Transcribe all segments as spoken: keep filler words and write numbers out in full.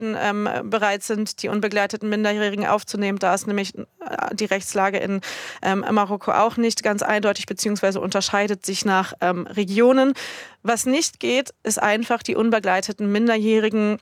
Staaten ähm, bereit sind, die unbegleiteten Minderjährigen aufzunehmen. Da ist nämlich äh, die Rechtslage in ähm, Marokko auch nicht ganz eindeutig, beziehungsweise unterscheidet sich nach ähm, Regionen. Was nicht geht, ist einfach die unbegleiteten Minderjährigen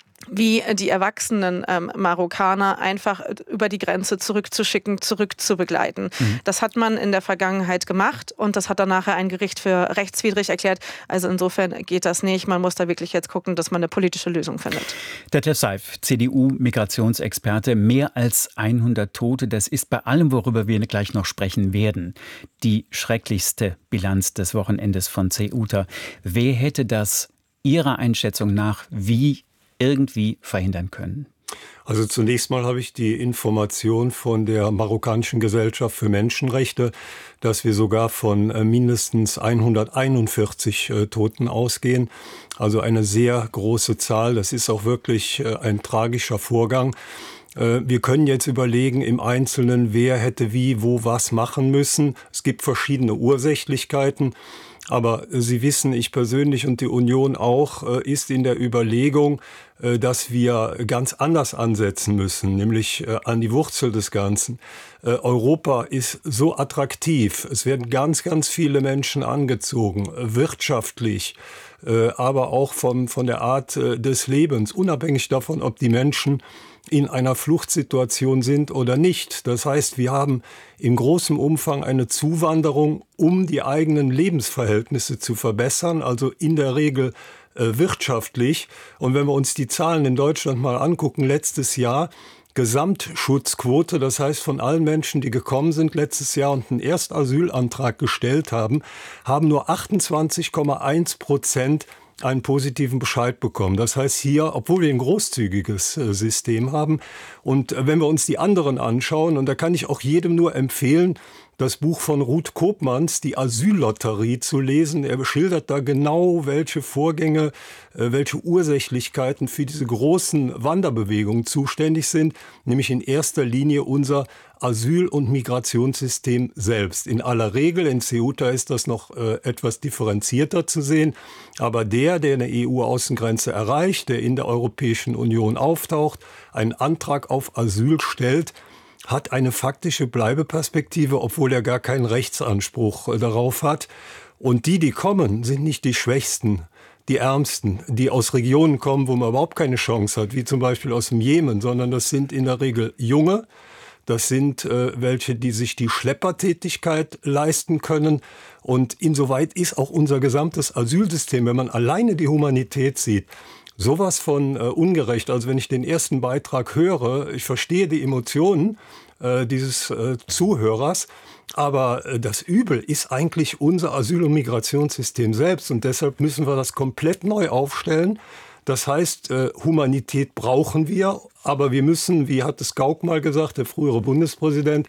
wie die erwachsenen ähm, Marokkaner einfach über die Grenze zurückzuschicken, zurückzubegleiten. Mhm. Das hat man in der Vergangenheit gemacht und das hat dann nachher ein Gericht für rechtswidrig erklärt. Also insofern geht das nicht. Man muss da wirklich jetzt gucken, dass man eine politische Lösung findet. Detlef Seif, C D U-Migrationsexperte. Mehr als hundert Tote, das ist bei allem, worüber wir gleich noch sprechen werden, die schrecklichste Bilanz des Wochenendes von Ceuta. Wer hätte das Ihrer Einschätzung nach wie irgendwie verhindern können? Also zunächst mal habe ich die Information von der marokkanischen Gesellschaft für Menschenrechte, dass wir sogar von mindestens hunderteinundvierzig äh, Toten ausgehen. Also eine sehr große Zahl. Das ist auch wirklich äh, ein tragischer Vorgang. Äh, wir können jetzt überlegen im Einzelnen, wer hätte wie, wo, was machen müssen. Es gibt verschiedene Ursächlichkeiten. Aber Sie wissen, ich persönlich und die Union auch, ist in der Überlegung, dass wir ganz anders ansetzen müssen, nämlich an die Wurzel des Ganzen. Europa ist so attraktiv. Es werden ganz, ganz viele Menschen angezogen, wirtschaftlich, aber auch von, von der Art des Lebens, unabhängig davon, ob die Menschen in einer Fluchtsituation sind oder nicht. Das heißt, wir haben in großem Umfang eine Zuwanderung, um die eigenen Lebensverhältnisse zu verbessern, also in der Regel äh, wirtschaftlich. Und wenn wir uns die Zahlen in Deutschland mal angucken, letztes Jahr Gesamtschutzquote, das heißt von allen Menschen, die gekommen sind letztes Jahr und einen Erstasylantrag gestellt haben, haben nur achtundzwanzig Komma eins Prozent einen positiven Bescheid bekommen. Das heißt hier, obwohl wir ein großzügiges äh, System haben und äh, wenn wir uns die anderen anschauen, und da kann ich auch jedem nur empfehlen, das Buch von Ruth Koopmans, die Asyllotterie, zu lesen. Er beschildert da genau, welche Vorgänge, äh, welche Ursächlichkeiten für diese großen Wanderbewegungen zuständig sind, nämlich in erster Linie unser Asyl- und Migrationssystem selbst. In aller Regel, in Ceuta ist das noch äh, etwas differenzierter zu sehen, aber der, der eine E U-Außengrenze erreicht, der in der Europäischen Union auftaucht, einen Antrag auf Asyl stellt, hat eine faktische Bleibeperspektive, obwohl er gar keinen Rechtsanspruch äh, darauf hat. Und die, die kommen, sind nicht die Schwächsten, die Ärmsten, die aus Regionen kommen, wo man überhaupt keine Chance hat, wie zum Beispiel aus dem Jemen, sondern das sind in der Regel Junge. Das sind äh, welche, die sich die Schleppertätigkeit leisten können. Und insoweit ist auch unser gesamtes Asylsystem, wenn man alleine die Humanität sieht, sowas von äh, ungerecht. Also wenn ich den ersten Beitrag höre, ich verstehe die Emotionen äh, dieses äh, Zuhörers, aber äh, das Übel ist eigentlich unser Asyl- und Migrationssystem selbst. Und deshalb müssen wir das komplett neu aufstellen. Das heißt, äh, Humanität brauchen wir, aber wir müssen, wie hat es Gauck mal gesagt, der frühere Bundespräsident,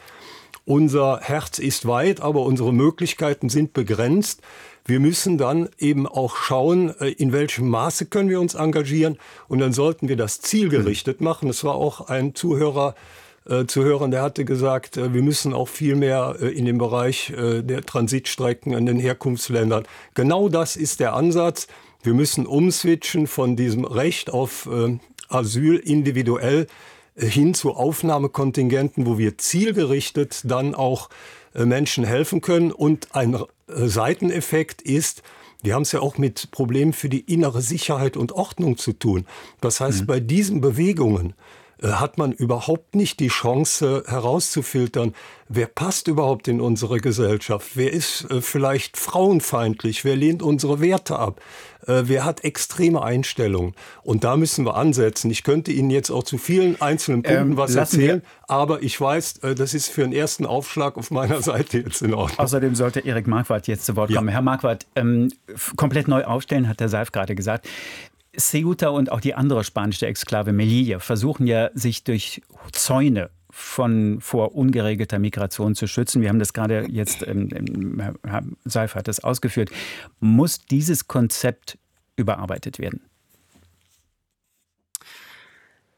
unser Herz ist weit, aber unsere Möglichkeiten sind begrenzt. Wir müssen dann eben auch schauen, in welchem Maße können wir uns engagieren. Und dann sollten wir das zielgerichtet machen. Es war auch ein Zuhörer äh, zu hören, der hatte gesagt, äh, wir müssen auch viel mehr äh, in dem Bereich äh, der Transitstrecken in den Herkunftsländern. Genau das ist der Ansatz. Wir müssen umswitchen von diesem Recht auf äh, Asyl individuell äh, hin zu Aufnahmekontingenten, wo wir zielgerichtet dann auch äh, Menschen helfen können. Und ein äh, Seiteneffekt ist, wir haben es ja auch mit Problemen für die innere Sicherheit und Ordnung zu tun. Das heißt, mhm. bei diesen Bewegungen hat man überhaupt nicht die Chance herauszufiltern, wer passt überhaupt in unsere Gesellschaft, wer ist vielleicht frauenfeindlich, wer lehnt unsere Werte ab, wer hat extreme Einstellungen. Und da müssen wir ansetzen. Ich könnte Ihnen jetzt auch zu vielen einzelnen Punkten ähm, was erzählen, aber ich weiß, das ist für einen ersten Aufschlag auf meiner Seite jetzt in Ordnung. Außerdem sollte Erik Marquardt jetzt zu Wort kommen. Ja. Herr Marquardt, ähm, komplett neu aufstellen, hat der Seif gerade gesagt. Ceuta und auch die andere spanische Exklave Melilla versuchen ja, sich durch Zäune von, vor ungeregelter Migration zu schützen. Wir haben das gerade jetzt, ähm, Herr Seif hat das ausgeführt. Muss dieses Konzept überarbeitet werden?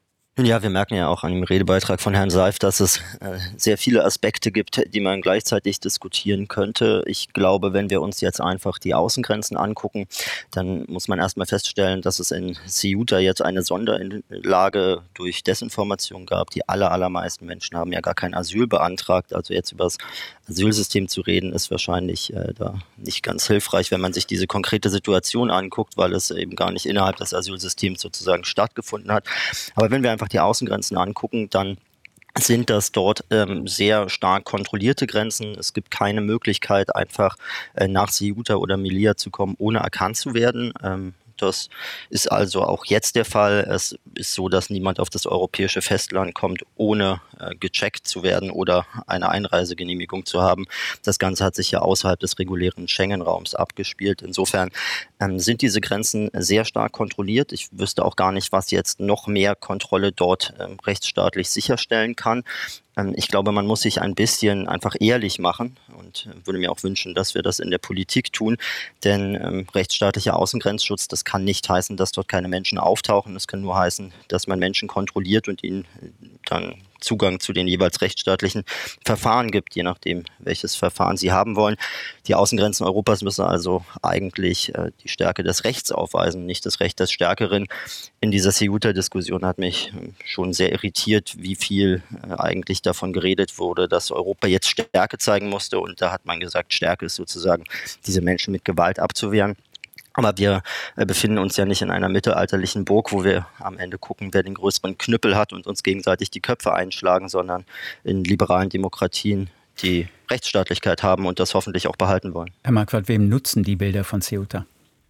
Ja, wir merken ja auch an dem Redebeitrag von Herrn Seif, dass es äh, sehr viele Aspekte gibt, die man gleichzeitig diskutieren könnte. Ich glaube, wenn wir uns jetzt einfach die Außengrenzen angucken, dann muss man erstmal feststellen, dass es in Ceuta jetzt eine Sonderlage durch Desinformation gab. Die aller, allermeisten Menschen haben ja gar kein Asyl beantragt. Also jetzt über das Asylsystem zu reden, ist wahrscheinlich äh, da nicht ganz hilfreich, wenn man sich diese konkrete Situation anguckt, weil es eben gar nicht innerhalb des Asylsystems sozusagen stattgefunden hat. Aber wenn wir einfach die Außengrenzen angucken, dann sind das dort ähm, sehr stark kontrollierte Grenzen. Es gibt keine Möglichkeit, einfach äh, nach Ceuta oder Melilla zu kommen, ohne erkannt zu werden. Ähm, Das ist also auch jetzt der Fall. Es ist so, dass niemand auf das europäische Festland kommt, ohne äh, gecheckt zu werden oder eine Einreisegenehmigung zu haben. Das Ganze hat sich ja außerhalb des regulären Schengen-Raums abgespielt. Insofern ähm, sind diese Grenzen sehr stark kontrolliert. Ich wüsste auch gar nicht, was jetzt noch mehr Kontrolle dort ähm, rechtsstaatlich sicherstellen kann. Ich glaube, man muss sich ein bisschen einfach ehrlich machen und würde mir auch wünschen, dass wir das in der Politik tun, denn ähm, rechtsstaatlicher Außengrenzschutz, das kann nicht heißen, dass dort keine Menschen auftauchen, das kann nur heißen, dass man Menschen kontrolliert und ihnen dann Zugang zu den jeweils rechtsstaatlichen Verfahren gibt, je nachdem, welches Verfahren sie haben wollen. Die Außengrenzen Europas müssen also eigentlich äh, die Stärke des Rechts aufweisen, nicht das Recht des Stärkeren. In dieser Ceuta-Diskussion hat mich äh, schon sehr irritiert, wie viel äh, eigentlich davon geredet wurde, dass Europa jetzt Stärke zeigen musste. Und da hat man gesagt, Stärke ist sozusagen, diese Menschen mit Gewalt abzuwehren. Aber wir befinden uns ja nicht in einer mittelalterlichen Burg, wo wir am Ende gucken, wer den größeren Knüppel hat und uns gegenseitig die Köpfe einschlagen, sondern in liberalen Demokratien, die Rechtsstaatlichkeit haben und das hoffentlich auch behalten wollen. Herr Marquardt, wem nutzen die Bilder von Ceuta?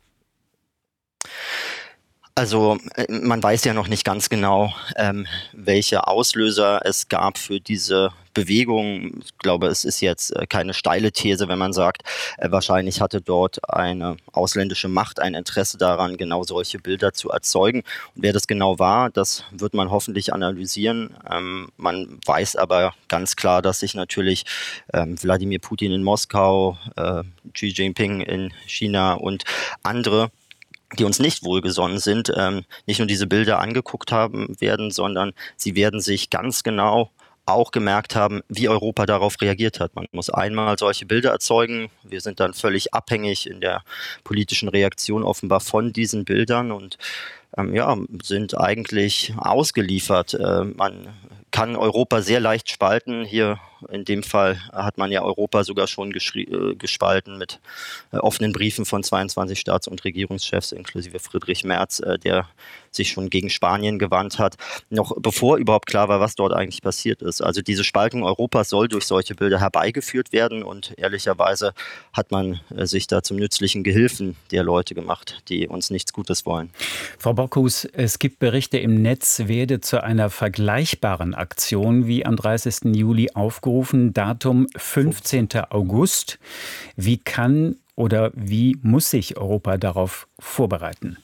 Also man weiß ja noch nicht ganz genau, ähm, welche Auslöser es gab für diese Bewegung. Ich glaube, es ist jetzt keine steile These, wenn man sagt, äh, wahrscheinlich hatte dort eine ausländische Macht ein Interesse daran, genau solche Bilder zu erzeugen. Und wer das genau war, das wird man hoffentlich analysieren. Ähm, man weiß aber ganz klar, dass sich natürlich ähm, Wladimir Putin in Moskau, äh, Xi Jinping in China und andere, die uns nicht wohlgesonnen sind, ähm, nicht nur diese Bilder angeguckt haben werden, sondern sie werden sich ganz genau auch gemerkt haben, wie Europa darauf reagiert hat. Man muss einmal solche Bilder erzeugen. Wir sind dann völlig abhängig in der politischen Reaktion offenbar von diesen Bildern und ähm, ja, sind eigentlich ausgeliefert. Äh, man kann Europa sehr leicht spalten. Hier in dem Fall hat man ja Europa sogar schon äh, gespalten mit äh, offenen Briefen von zweiundzwanzig Staats- und Regierungschefs, inklusive Friedrich Merz, äh, der sich schon gegen Spanien gewandt hat, noch bevor überhaupt klar war, was dort eigentlich passiert ist. Also diese Spaltung Europas soll durch solche Bilder herbeigeführt werden und ehrlicherweise hat man äh, sich da zum nützlichen Gehilfen der Leute gemacht, die uns nichts Gutes wollen. Frau Bockhus, es gibt Berichte im Netz, werde zu einer vergleichbaren Aktion wie am dreißigsten Juli aufgerufen. Datum fünfzehnten August. Wie kann oder wie muss sich Europa darauf vorbereiten?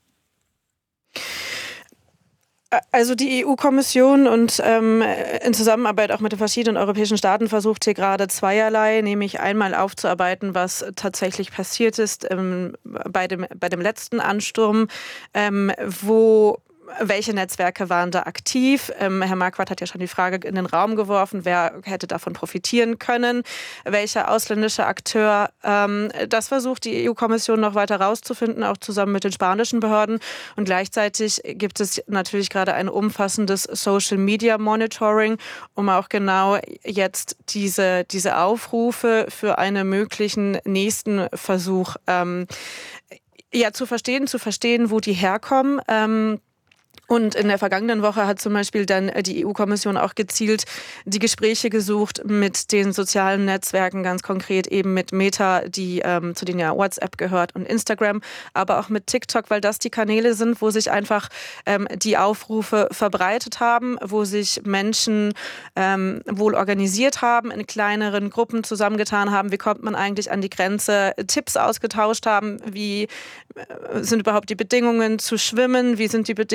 Also die E U-Kommission und ähm, in Zusammenarbeit auch mit den verschiedenen europäischen Staaten versucht hier gerade zweierlei, nämlich einmal aufzuarbeiten, was tatsächlich passiert ist ähm, bei dem, bei dem letzten Ansturm, ähm, wo welche Netzwerke waren da aktiv? Ähm, Herr Marquardt hat ja schon die Frage in den Raum geworfen, wer hätte davon profitieren können? Welcher ausländische Akteur? Ähm, das versucht die E U-Kommission noch weiter rauszufinden, auch zusammen mit den spanischen Behörden. Und gleichzeitig gibt es natürlich gerade ein umfassendes Social-Media-Monitoring, um auch genau jetzt diese, diese Aufrufe für einen möglichen nächsten Versuch ähm, ja, zu verstehen, zu verstehen, wo die herkommen. Ähm, Und in der vergangenen Woche hat zum Beispiel dann die E U-Kommission auch gezielt die Gespräche gesucht mit den sozialen Netzwerken, ganz konkret eben mit Meta, die ähm, zu denen ja WhatsApp gehört, und Instagram, aber auch mit TikTok, weil das die Kanäle sind, wo sich einfach ähm, die Aufrufe verbreitet haben, wo sich Menschen ähm, wohl organisiert haben, in kleineren Gruppen zusammengetan haben. Wie kommt man eigentlich an die Grenze? Tipps ausgetauscht haben, wie äh, sind überhaupt die Bedingungen zu schwimmen? Wie sind die Bedingungen, was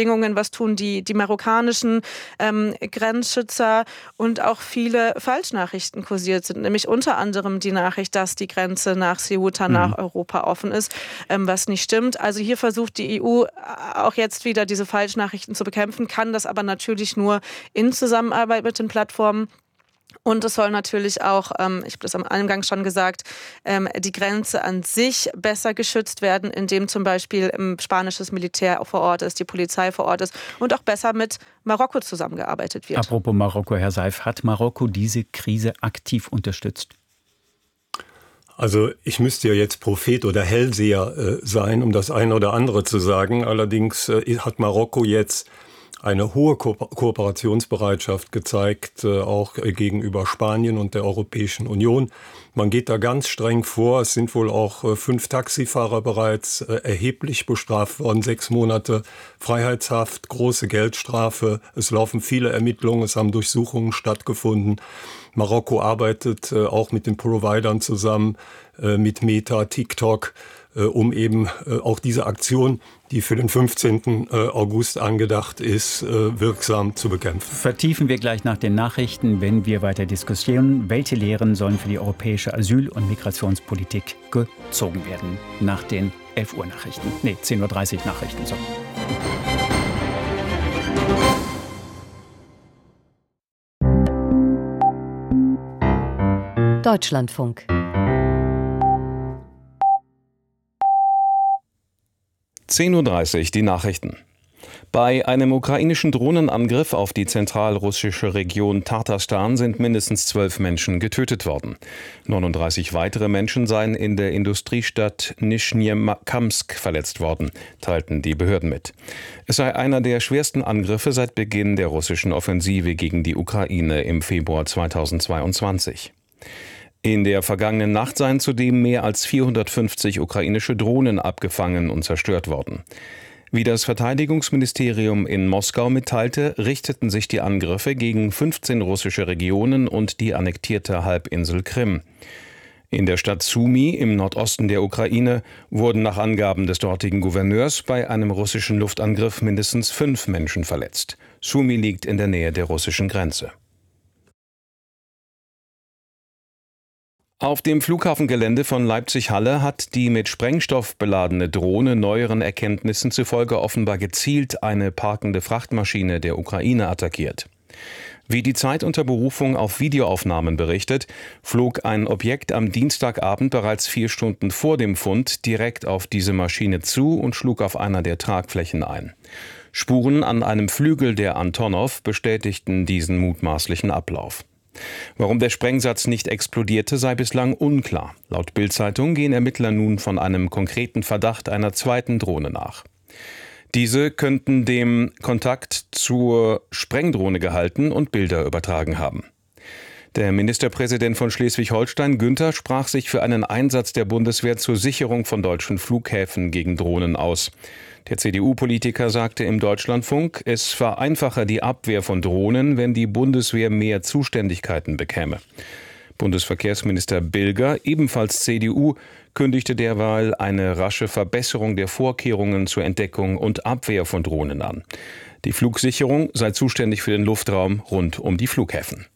das tun die, die marokkanischen ähm, Grenzschützer und auch viele Falschnachrichten kursiert sind, nämlich unter anderem die Nachricht, dass die Grenze nach Ceuta, mhm. nach Europa offen ist, ähm, was nicht stimmt. Also hier versucht die E U auch jetzt wieder diese Falschnachrichten zu bekämpfen, kann das aber natürlich nur in Zusammenarbeit mit den Plattformen. Und es soll natürlich auch, ähm, ich habe das am Eingang schon gesagt, ähm, die Grenze an sich besser geschützt werden, indem zum Beispiel ähm, spanisches Militär vor Ort ist, die Polizei vor Ort ist und auch besser mit Marokko zusammengearbeitet wird. Apropos Marokko, Herr Seif, hat Marokko diese Krise aktiv unterstützt? Also ich müsste ja jetzt Prophet oder Hellseher äh, sein, um das eine oder andere zu sagen. Allerdings äh, hat Marokko jetzt eine hohe Ko- Kooperationsbereitschaft gezeigt, äh, auch äh, gegenüber Spanien und der Europäischen Union. Man geht da ganz streng vor. Es sind wohl auch äh, fünf Taxifahrer bereits äh, erheblich bestraft worden. Sechs Monate Freiheitshaft, große Geldstrafe. Es laufen viele Ermittlungen, es haben Durchsuchungen stattgefunden. Marokko arbeitet äh, auch mit den Providern zusammen, äh, mit Meta, TikTok, äh, um eben äh, auch diese Aktion, die für den fünfzehnten August angedacht ist, äh, wirksam zu bekämpfen. Vertiefen wir gleich nach den Nachrichten, wenn wir weiter diskutieren. Welche Lehren sollen für die europäische Asyl- und Migrationspolitik gezogen werden? Nach den elf Uhr Nachrichten. Nee, zehn Uhr dreißig Nachrichten. So. Deutschlandfunk. zehn Uhr dreißig, die Nachrichten. Bei einem ukrainischen Drohnenangriff auf die zentralrussische Region Tatarstan sind mindestens zwölf Menschen getötet worden. neununddreißig weitere Menschen seien in der Industriestadt Nischnjekamsk verletzt worden, teilten die Behörden mit. Es sei einer der schwersten Angriffe seit Beginn der russischen Offensive gegen die Ukraine im Februar zweitausendzweiundzwanzig. In der vergangenen Nacht seien zudem mehr als vierhundertfünfzig ukrainische Drohnen abgefangen und zerstört worden. Wie das Verteidigungsministerium in Moskau mitteilte, richteten sich die Angriffe gegen fünfzehn russische Regionen und die annektierte Halbinsel Krim. In der Stadt Sumy im Nordosten der Ukraine wurden nach Angaben des dortigen Gouverneurs bei einem russischen Luftangriff mindestens fünf Menschen verletzt. Sumy liegt in der Nähe der russischen Grenze. Auf dem Flughafengelände von Leipzig-Halle hat die mit Sprengstoff beladene Drohne neueren Erkenntnissen zufolge offenbar gezielt eine parkende Frachtmaschine der Ukraine attackiert. Wie die Zeit unter Berufung auf Videoaufnahmen berichtet, flog ein Objekt am Dienstagabend bereits vier Stunden vor dem Fund direkt auf diese Maschine zu und schlug auf einer der Tragflächen ein. Spuren an einem Flügel der Antonov bestätigten diesen mutmaßlichen Ablauf. Warum der Sprengsatz nicht explodierte, sei bislang unklar. Laut Bild-Zeitung gehen Ermittler nun von einem konkreten Verdacht einer zweiten Drohne nach. Diese könnten dem Kontakt zur Sprengdrohne gehalten und Bilder übertragen haben. Der Ministerpräsident von Schleswig-Holstein, Günther, sprach sich für einen Einsatz der Bundeswehr zur Sicherung von deutschen Flughäfen gegen Drohnen aus. Der C D U-Politiker sagte im Deutschlandfunk, es vereinfache die Abwehr von Drohnen, wenn die Bundeswehr mehr Zuständigkeiten bekäme. Bundesverkehrsminister Bilger, ebenfalls C D U, kündigte derweil eine rasche Verbesserung der Vorkehrungen zur Entdeckung und Abwehr von Drohnen an. Die Flugsicherung sei zuständig für den Luftraum rund um die Flughäfen.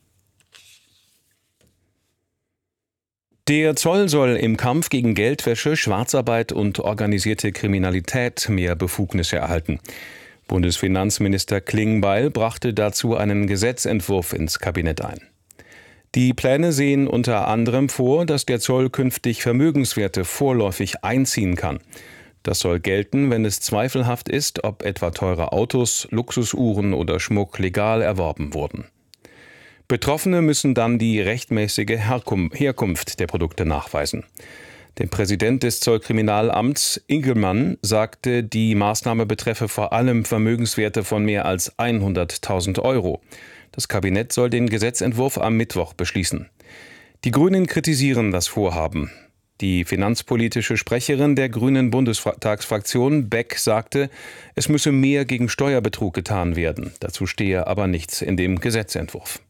Der Zoll soll im Kampf gegen Geldwäsche, Schwarzarbeit und organisierte Kriminalität mehr Befugnisse erhalten. Bundesfinanzminister Klingbeil brachte dazu einen Gesetzentwurf ins Kabinett ein. Die Pläne sehen unter anderem vor, dass der Zoll künftig Vermögenswerte vorläufig einziehen kann. Das soll gelten, wenn es zweifelhaft ist, ob etwa teure Autos, Luxusuhren oder Schmuck legal erworben wurden. Betroffene müssen dann die rechtmäßige Herkunft der Produkte nachweisen. Der Präsident des Zollkriminalamts, Ingelmann, sagte, die Maßnahme betreffe vor allem Vermögenswerte von mehr als hunderttausend Euro. Das Kabinett soll den Gesetzentwurf am Mittwoch beschließen. Die Grünen kritisieren das Vorhaben. Die finanzpolitische Sprecherin der Grünen Bundestagsfraktion, Beck, sagte, es müsse mehr gegen Steuerbetrug getan werden. Dazu stehe aber nichts in dem Gesetzentwurf.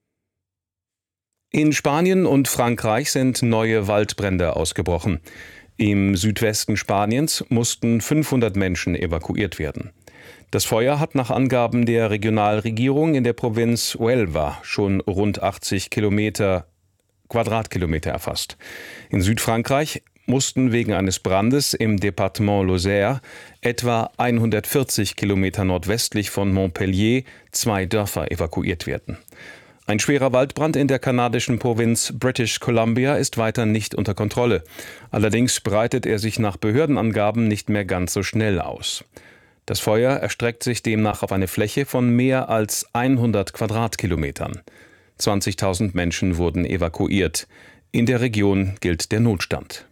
In Spanien und Frankreich sind neue Waldbrände ausgebrochen. Im Südwesten Spaniens mussten fünfhundert Menschen evakuiert werden. Das Feuer hat nach Angaben der Regionalregierung in der Provinz Huelva schon rund achtzig Kilometer, Quadratkilometer erfasst. In Südfrankreich mussten wegen eines Brandes im Departement Lozère etwa hundertvierzig Kilometer nordwestlich von Montpellier zwei Dörfer evakuiert werden. Ein schwerer Waldbrand in der kanadischen Provinz British Columbia ist weiter nicht unter Kontrolle. Allerdings breitet er sich nach Behördenangaben nicht mehr ganz so schnell aus. Das Feuer erstreckt sich demnach auf eine Fläche von mehr als hundert Quadratkilometern. zwanzigtausend Menschen wurden evakuiert. In der Region gilt der Notstand.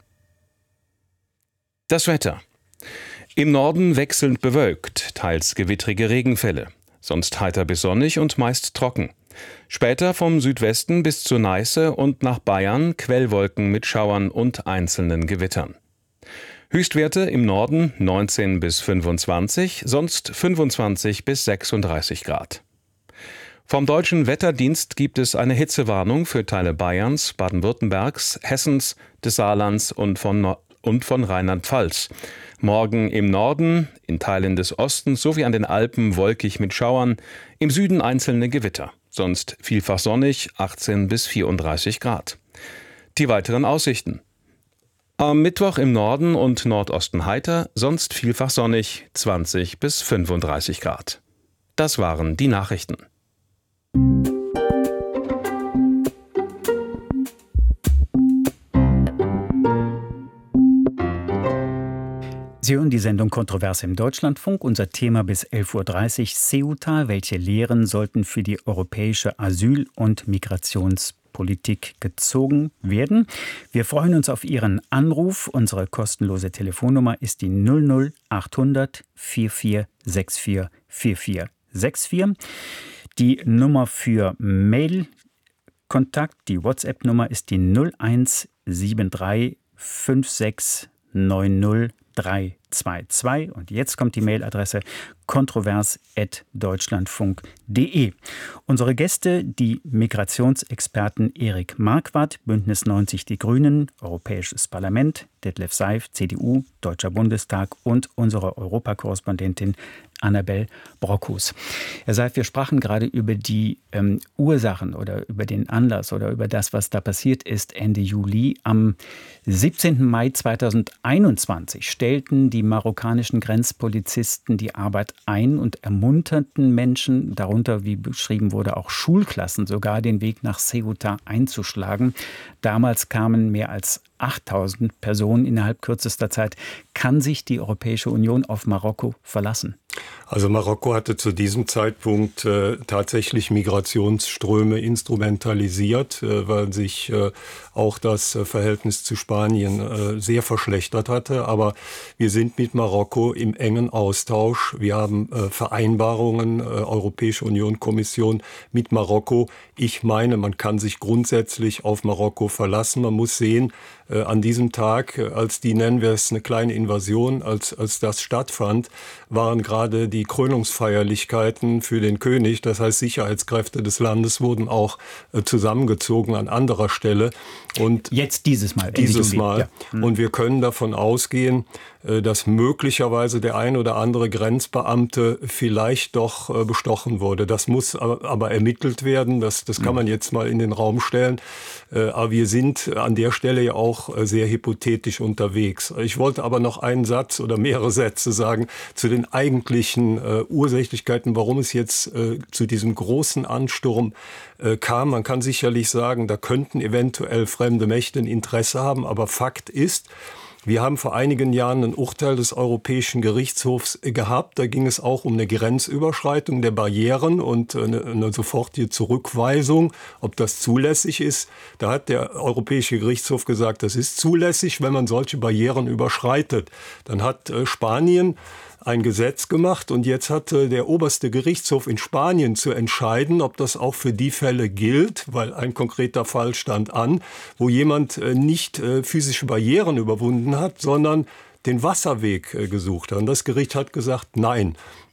Das Wetter. Im Norden wechselnd bewölkt, teils gewittrige Regenfälle. Sonst heiter bis sonnig und meist trocken. Später vom Südwesten bis zur Neiße und nach Bayern Quellwolken mit Schauern und einzelnen Gewittern. Höchstwerte im Norden neunzehn bis fünfundzwanzig, sonst fünfundzwanzig bis sechsunddreißig Grad. Vom Deutschen Wetterdienst gibt es eine Hitzewarnung für Teile Bayerns, Baden-Württembergs, Hessens, des Saarlands und von, no- und von Rheinland-Pfalz. Morgen im Norden, in Teilen des Ostens sowie an den Alpen wolkig mit Schauern, im Süden einzelne Gewitter. Sonst vielfach sonnig, achtzehn bis vierunddreißig Grad. Die weiteren Aussichten. Am Mittwoch im Norden und Nordosten heiter, sonst vielfach sonnig, zwanzig bis fünfunddreißig Grad. Das waren die Nachrichten. Sie hören die Sendung Kontrovers im Deutschlandfunk. Unser Thema bis elf Uhr dreißig, Ceuta. Welche Lehren sollten für die europäische Asyl- und Migrationspolitik gezogen werden? Wir freuen uns auf Ihren Anruf. Unsere kostenlose Telefonnummer ist die null null achthundert vierundvierzig vierundvierzig vierundvierzig vierundvierzig. Die Nummer für Mail-Kontakt, die WhatsApp-Nummer ist die null eins sieben drei fünf sechs neun null drei zwei zwei. Und jetzt kommt die Mailadresse kontrovers at deutschlandfunk punkt de. Unsere Gäste, die Migrationsexperten Erik Marquardt, Bündnis neunzig Die Grünen, Europäisches Parlament, Detlef Seif, C D U, Deutscher Bundestag und unsere Europakorrespondentin Annabel Brockhus. Herr Seif, wir sprachen gerade über die ähm, Ursachen oder über den Anlass oder über das, was da passiert ist Ende Juli. Am siebzehnten Mai zweitausendeinundzwanzig stellten die marokkanischen Grenzpolizisten die Arbeit ein und ermunterten Menschen, darunter, wie beschrieben wurde, auch Schulklassen, sogar den Weg nach Ceuta einzuschlagen. Damals kamen mehr als achttausend Personen innerhalb kürzester Zeit. Kann sich die Europäische Union auf Marokko verlassen? Also Marokko hatte zu diesem Zeitpunkt äh, tatsächlich Migrationsströme instrumentalisiert, äh, weil sich äh, auch das äh, Verhältnis zu Spanien äh, sehr verschlechtert hatte. Aber wir sind mit Marokko im engen Austausch. Wir haben äh, Vereinbarungen, äh, Europäische Union, Kommission mit Marokko. Ich meine, man kann sich grundsätzlich auf Marokko verlassen. Man muss sehen, äh, an diesem Tag, äh, als die, nennen wir es, eine kleine Invasion, als, als das stattfand, waren gerade die Krönungsfeierlichkeiten für den König. Das heißt, Sicherheitskräfte des Landes wurden auch äh, zusammengezogen an anderer Stelle. Und jetzt dieses Mal. Dieses Mal. Ja. Hm. Und wir können davon ausgehen, äh, dass möglicherweise der ein oder andere Grenzbeamte vielleicht doch äh, bestochen wurde. Das muss aber, aber ermittelt werden. Das, das kann hm. man jetzt mal in den Raum stellen. Äh, aber wir sind an der Stelle ja auch äh, sehr hypothetisch unterwegs. Ich wollte aber noch einen Satz oder mehrere Sätze sagen zu den eigentlichen äh, Ursächlichkeiten, warum es jetzt äh, zu diesem großen Ansturm äh, kam. Man kann sicherlich sagen, da könnten eventuell fremde Mächte ein Interesse haben, aber Fakt ist, wir haben vor einigen Jahren ein Urteil des Europäischen Gerichtshofs gehabt. Da ging es auch um eine Grenzüberschreitung der Barrieren und eine, eine sofortige Zurückweisung, ob das zulässig ist. Da hat der Europäische Gerichtshof gesagt, das ist zulässig, wenn man solche Barrieren überschreitet. Dann hat äh, Spanien ein Gesetz gemacht und jetzt hatte der oberste Gerichtshof in Spanien zu entscheiden, ob das auch für die Fälle gilt, weil ein konkreter Fall stand an, wo jemand nicht physische Barrieren überwunden hat, sondern den Wasserweg gesucht hat. Und das Gericht hat gesagt, nein.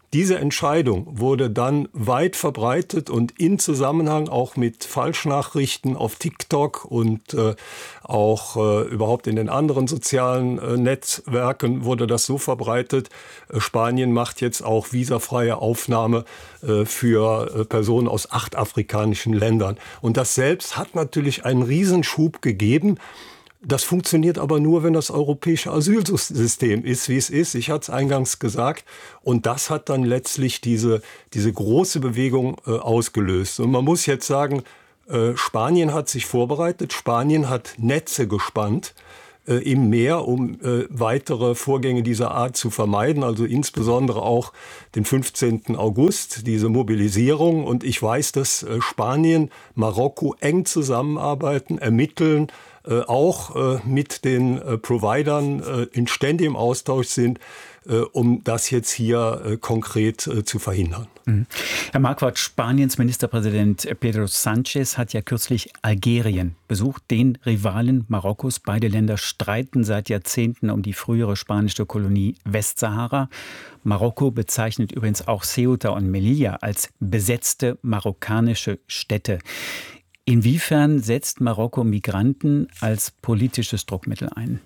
Diese Entscheidung wurde dann weit verbreitet und in Zusammenhang auch mit Falschnachrichten auf TikTok und äh, auch äh, überhaupt in den anderen sozialen äh, Netzwerken wurde das so verbreitet. Äh, Spanien macht jetzt auch visafreie Aufnahme äh, für äh, Personen aus acht afrikanischen Ländern. Und das selbst hat natürlich einen Riesenschub gegeben. Das funktioniert aber nur, wenn das europäische Asylsystem ist, wie es ist. Ich hatte es eingangs gesagt. Und das hat dann letztlich diese, diese große Bewegung äh, ausgelöst. Und man muss jetzt sagen, äh, Spanien hat sich vorbereitet. Spanien hat Netze gespannt äh, im Meer, um äh, weitere Vorgänge dieser Art zu vermeiden. Also insbesondere auch den fünfzehnten August, diese Mobilisierung. Und ich weiß, dass äh, Spanien, Marokko eng zusammenarbeiten, ermitteln, Äh, auch äh, mit den äh, Providern äh, in ständigem Austausch sind, äh, um das jetzt hier äh, konkret äh, zu verhindern. Mhm. Herr Marquardt, Spaniens Ministerpräsident Pedro Sánchez hat ja kürzlich Algerien besucht, den Rivalen Marokkos. Beide Länder streiten seit Jahrzehnten um die frühere spanische Kolonie Westsahara. Marokko bezeichnet übrigens auch Ceuta und Melilla als besetzte marokkanische Städte. Inwiefern setzt Marokko Migranten als politisches Druckmittel ein?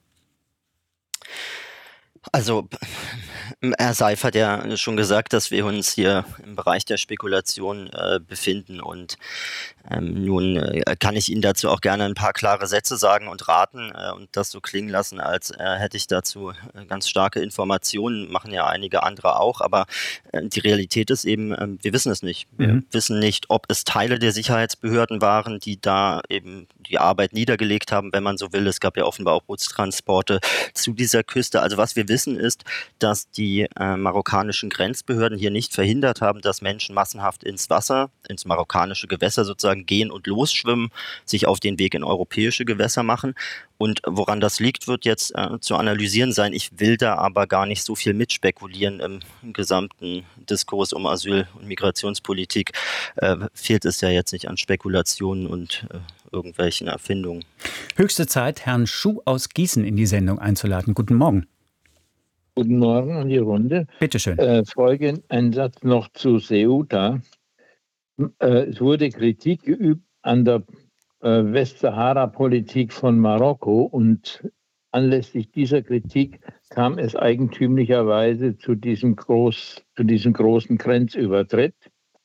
Also, Herr Seif hat ja schon gesagt, dass wir uns hier im Bereich der Spekulation äh, befinden. Und ähm, nun äh, kann ich Ihnen dazu auch gerne ein paar klare Sätze sagen und raten äh, und das so klingen lassen, als äh, hätte ich dazu äh, ganz starke Informationen, machen ja einige andere auch. Aber äh, die Realität ist eben, äh, wir wissen es nicht. Wir Mhm. wissen nicht, ob es Teile der Sicherheitsbehörden waren, die da eben die Arbeit niedergelegt haben, wenn man so will. Es gab ja offenbar auch Bootstransporte zu dieser Küste. Also was wir wissen ist, dass die äh, marokkanischen Grenzbehörden hier nicht verhindert haben, dass Menschen massenhaft ins Wasser, ins marokkanische Gewässer sozusagen gehen und losschwimmen, sich auf den Weg in europäische Gewässer machen. Und woran das liegt, wird jetzt äh, zu analysieren sein. Ich will da aber gar nicht so viel mitspekulieren. Im gesamten Diskurs um Asyl- und Migrationspolitik äh, fehlt es ja jetzt nicht an Spekulationen und äh, irgendwelchen Erfindungen. Höchste Zeit, Herrn Schuh aus Gießen in die Sendung einzuladen. Guten Morgen. Guten Morgen an die Runde. Bitte schön. Äh, folgend ein Satz noch zu Ceuta. Äh, es wurde Kritik geübt an der äh, Westsahara-Politik von Marokko und anlässlich dieser Kritik kam es eigentümlicherweise zu diesem, groß, zu diesem großen Grenzübertritt.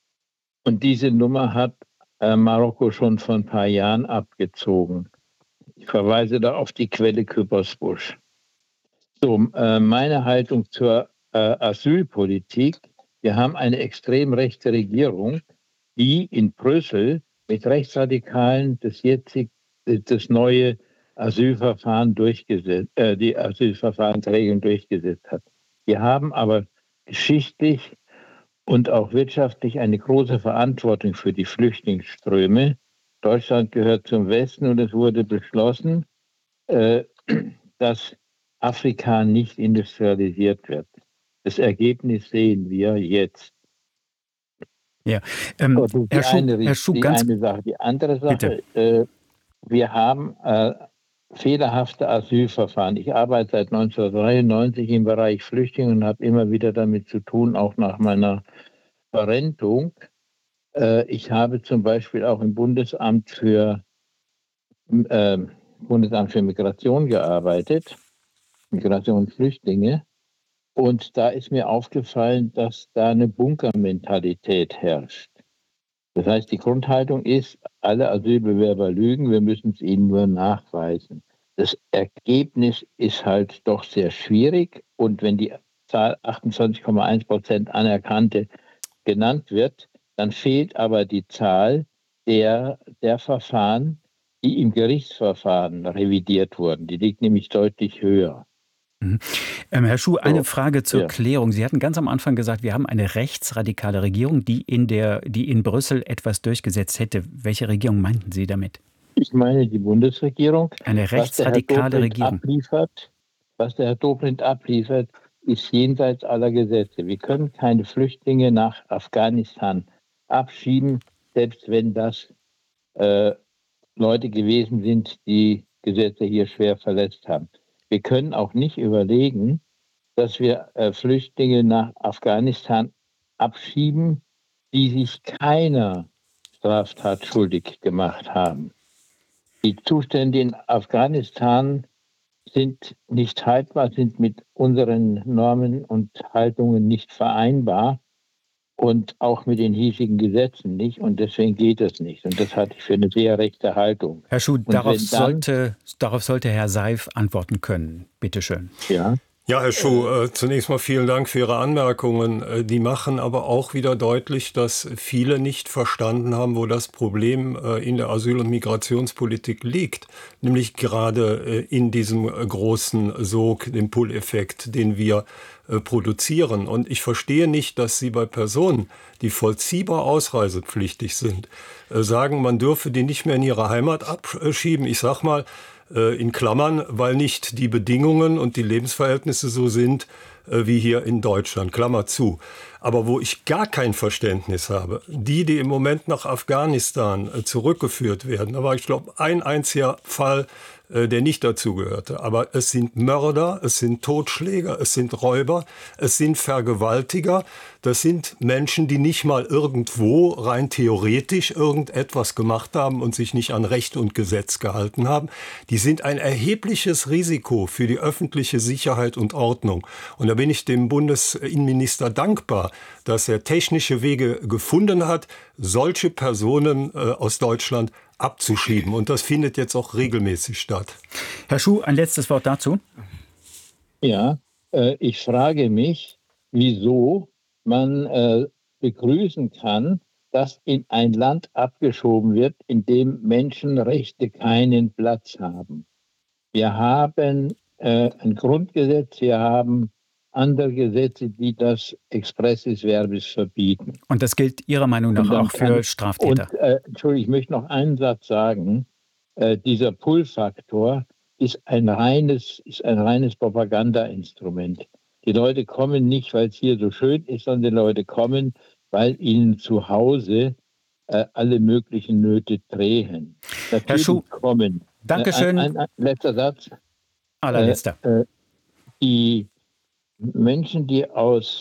Und diese Nummer hat äh, Marokko schon vor ein paar Jahren abgezogen. Ich verweise da auf die Quelle Küppersbusch. So, äh, meine Haltung zur äh, Asylpolitik. Wir haben eine extrem rechte Regierung, die in Brüssel mit Rechtsradikalen das jetzig, das neue Asylverfahren durchgesetzt, äh, die Asylverfahrensregeln durchgesetzt hat. Wir haben aber geschichtlich und auch wirtschaftlich eine große Verantwortung für die Flüchtlingsströme. Deutschland gehört zum Westen und es wurde beschlossen, äh, dass Afrika nicht industrialisiert wird. Das Ergebnis sehen wir jetzt. Ja, ähm, Das ist die Herr Schuh, eine, Herr Schuh, die ganz eine Sache. Die andere bitte. Sache, äh, wir haben äh, fehlerhafte Asylverfahren. Ich arbeite seit neunzehnhundertdreiundneunzig im Bereich Flüchtlinge und habe immer wieder damit zu tun, auch nach meiner Verrentung. Äh, ich habe zum Beispiel auch im Bundesamt für, äh, Bundesamt für Migration gearbeitet. Migration und Flüchtlinge. Und da ist mir aufgefallen, dass da eine Bunkermentalität herrscht. Das heißt, die Grundhaltung ist, alle Asylbewerber lügen, wir müssen es ihnen nur nachweisen. Das Ergebnis ist halt doch sehr schwierig. Und wenn die Zahl achtundzwanzig Komma eins Prozent Anerkannte genannt wird, dann fehlt aber die Zahl der, der Verfahren, die im Gerichtsverfahren revidiert wurden. Die liegt nämlich deutlich höher. Mhm. Ähm, Herr Schuh, eine So, Frage zur ja. Klärung. Sie hatten ganz am Anfang gesagt, wir haben eine rechtsradikale Regierung, die in, der, die in Brüssel etwas durchgesetzt hätte. Welche Regierung meinten Sie damit? Ich meine die Bundesregierung. Eine rechtsradikale Regierung. Abliefert, was der Herr Dobrindt abliefert, ist jenseits aller Gesetze. Wir können keine Flüchtlinge nach Afghanistan abschieben, selbst wenn das äh, Leute gewesen sind, die Gesetze hier schwer verletzt haben. Wir können auch nicht überlegen, dass wir äh, Flüchtlinge nach Afghanistan abschieben, die sich keiner Straftat schuldig gemacht haben. Die Zustände in Afghanistan sind nicht haltbar, sind mit unseren Normen und Haltungen nicht vereinbar und auch mit den hiesigen Gesetzen nicht. Und deswegen geht es nicht. Und das halte ich für eine sehr rechte Haltung. Herr Schuh, darauf, dann, sollte, darauf sollte Herr Seif antworten können. Bitte schön. Ja. Ja, Herr Schuh, äh, zunächst mal vielen Dank für Ihre Anmerkungen. Äh, die machen aber auch wieder deutlich, dass viele nicht verstanden haben, wo das Problem äh, in der Asyl- und Migrationspolitik liegt. Nämlich gerade äh, in diesem äh, großen Sog, dem Pull-Effekt, den wir äh, produzieren. Und ich verstehe nicht, dass Sie bei Personen, die vollziehbar ausreisepflichtig sind, äh, sagen, man dürfe die nicht mehr in ihre Heimat abschieben. Ich sag mal, in Klammern, weil nicht die Bedingungen und die Lebensverhältnisse so sind äh, wie hier in Deutschland, Klammer zu. Aber wo ich gar kein Verständnis habe, die, die im Moment nach Afghanistan äh, zurückgeführt werden, da war, ich glaube, ein einziger Fall, äh, der nicht dazugehörte. Aber es sind Mörder, es sind Totschläger, es sind Räuber, es sind Vergewaltiger. Das sind Menschen, die nicht mal irgendwo rein theoretisch irgendetwas gemacht haben und sich nicht an Recht und Gesetz gehalten haben. Die sind ein erhebliches Risiko für die öffentliche Sicherheit und Ordnung. Und da bin ich dem Bundesinnenminister dankbar, dass er technische Wege gefunden hat, solche Personen äh, aus Deutschland abzuschieben. Und das findet jetzt auch regelmäßig statt. Herr Schuh, ein letztes Wort dazu. Ja, äh, ich frage mich, wieso man äh, begrüßen kann, dass in ein Land abgeschoben wird, in dem Menschenrechte keinen Platz haben. Wir haben äh, ein Grundgesetz, wir haben andere Gesetze, die das expressis verbis verbieten. Und das gilt Ihrer Meinung nach auch für kann, Straftäter? Und, äh, Entschuldigung, ich möchte noch einen Satz sagen. Äh, dieser Pull-Faktor ist ein reines, ist ein reines Propagandainstrument. Die Leute kommen nicht, weil es hier so schön ist, sondern die Leute kommen, weil ihnen zu Hause äh, alle möglichen Nöte drehen. Natürlich Herr Schuh, kommen. Dankeschön. Äh, ein, ein, ein letzter Satz. Allerletzter. Äh, äh, die Menschen, die aus,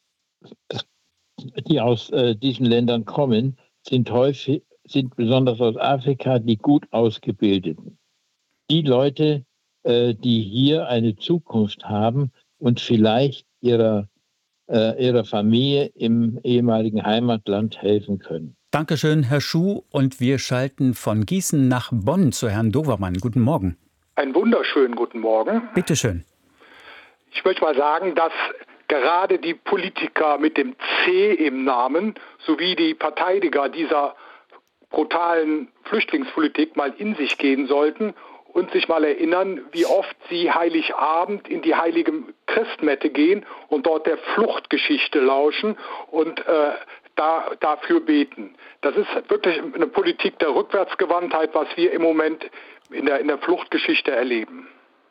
die aus äh, diesen Ländern kommen, sind häufig, sind besonders aus Afrika die gut ausgebildeten. Die Leute, äh, die hier eine Zukunft haben und vielleicht ihrer, äh, ihrer Familie im ehemaligen Heimatland helfen können. Dankeschön, Herr Schuh. Und wir schalten von Gießen nach Bonn zu Herrn Dovermann. Guten Morgen. Einen wunderschönen guten Morgen. Bitte schön. Ich möchte mal sagen, dass gerade die Politiker mit dem C im Namen sowie die Verteidiger dieser brutalen Flüchtlingspolitik mal in sich gehen sollten und sich mal erinnern, wie oft sie Heiligabend in die heilige Christmette gehen und dort der Fluchtgeschichte lauschen und äh, da, dafür beten. Das ist wirklich eine Politik der Rückwärtsgewandtheit, was wir im Moment in der, in der Fluchtgeschichte erleben.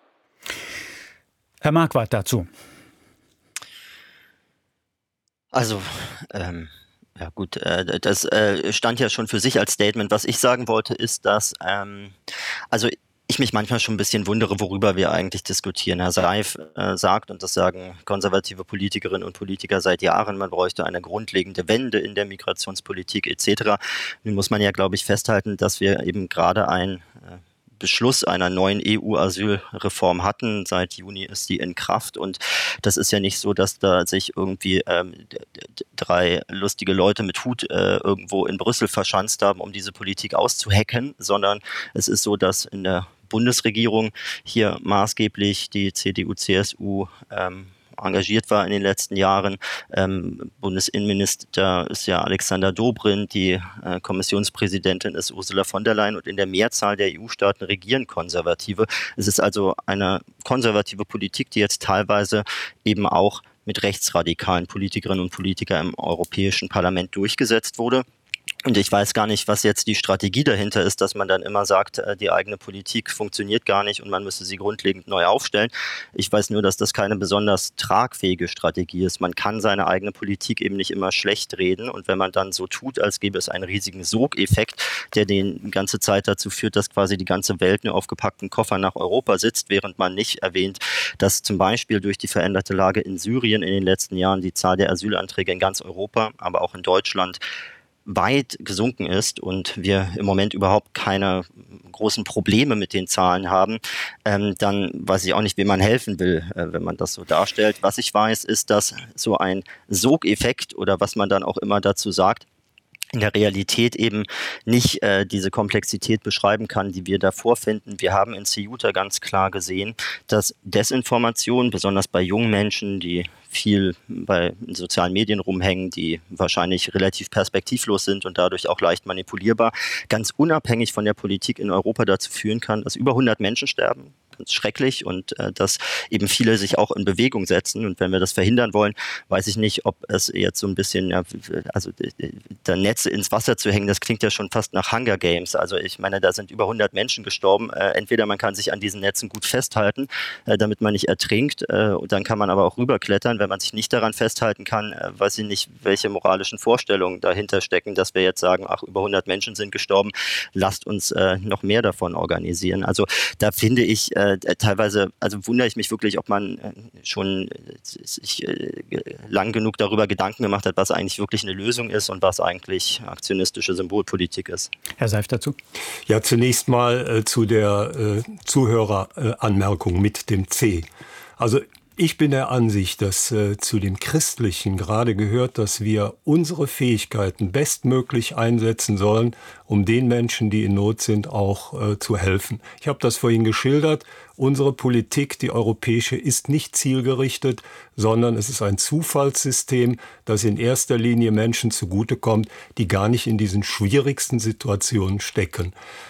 Herr Marquardt dazu. Also, ähm, ja gut, äh, das äh, stand ja schon für sich als Statement. Was ich sagen wollte, ist, dass, ähm, also ich mich manchmal schon ein bisschen wundere, worüber wir eigentlich diskutieren. Herr Seif äh, sagt, und das sagen konservative Politikerinnen und Politiker seit Jahren, man bräuchte eine grundlegende Wende in der Migrationspolitik et cetera. Nun muss man ja, glaube ich, festhalten, dass wir eben gerade ein äh, Beschluss einer neuen E U-Asylreform hatten. Seit Juni ist die in Kraft und das ist ja nicht so, dass da sich irgendwie ähm, drei lustige Leute mit Hut äh, irgendwo in Brüssel verschanzt haben, um diese Politik auszuhacken, sondern es ist so, dass in der Bundesregierung hier maßgeblich die C D U C S U ähm, engagiert war in den letzten Jahren. Ähm, Bundesinnenminister ist ja Alexander Dobrindt, die äh, Kommissionspräsidentin ist Ursula von der Leyen und in der Mehrzahl der E U-Staaten regieren Konservative. Es ist also eine konservative Politik, die jetzt teilweise eben auch mit rechtsradikalen Politikerinnen und Politikern im Europäischen Parlament durchgesetzt wurde. Und ich weiß gar nicht, was jetzt die Strategie dahinter ist, dass man dann immer sagt, die eigene Politik funktioniert gar nicht und man müsste sie grundlegend neu aufstellen. Ich weiß nur, dass das keine besonders tragfähige Strategie ist. Man kann seine eigene Politik eben nicht immer schlecht reden. Und wenn man dann so tut, als gäbe es einen riesigen Sogeffekt, der die ganze Zeit dazu führt, dass quasi die ganze Welt nur auf gepackten Koffern nach Europa sitzt, während man nicht erwähnt, dass zum Beispiel durch die veränderte Lage in Syrien in den letzten Jahren die Zahl der Asylanträge in ganz Europa, aber auch in Deutschland weit gesunken ist und wir im Moment überhaupt keine großen Probleme mit den Zahlen haben, ähm, dann weiß ich auch nicht, wem man helfen will, äh, wenn man das so darstellt. Was ich weiß, ist, dass so ein Sogeffekt oder was man dann auch immer dazu sagt, in der Realität eben nicht äh, diese Komplexität beschreiben kann, die wir da vorfinden. Wir haben in Ceuta ganz klar gesehen, dass Desinformation, besonders bei jungen Menschen, die viel bei sozialen Medien rumhängen, die wahrscheinlich relativ perspektivlos sind und dadurch auch leicht manipulierbar, ganz unabhängig von der Politik in Europa dazu führen kann, dass über hundert Menschen sterben. Ganz schrecklich und äh, dass eben viele sich auch in Bewegung setzen. Und wenn wir das verhindern wollen, weiß ich nicht, ob es jetzt so ein bisschen, ja, also da Netze ins Wasser zu hängen, das klingt ja schon fast nach Hunger Games. Also ich meine, da sind über hundert Menschen gestorben. Äh, entweder man kann sich an diesen Netzen gut festhalten, äh, damit man nicht ertrinkt. Äh, und dann kann man aber auch rüberklettern. Wenn man sich nicht daran festhalten kann, äh, weiß ich nicht, welche moralischen Vorstellungen dahinter stecken, dass wir jetzt sagen, ach, über hundert Menschen sind gestorben, lasst uns äh, noch mehr davon organisieren. Also da finde ich, äh, teilweise, also wundere ich mich wirklich, ob man äh, schon äh, sich äh, lang genug darüber Gedanken gemacht hat, was eigentlich wirklich eine Lösung ist und was eigentlich aktionistische Symbolpolitik ist. Herr Seif dazu? Ja, zunächst mal äh, zu der äh, Zuhöreranmerkung mit dem C. Also ich bin der Ansicht, dass äh, zu dem Christlichen gerade gehört, dass wir unsere Fähigkeiten bestmöglich einsetzen sollen, um den Menschen, die in Not sind, auch äh, zu helfen. Ich habe das vorhin geschildert. Unsere Politik, die europäische, ist nicht zielgerichtet, sondern es ist ein Zufallssystem, das in erster Linie Menschen zugutekommt, die gar nicht in diesen schwierigsten Situationen stecken.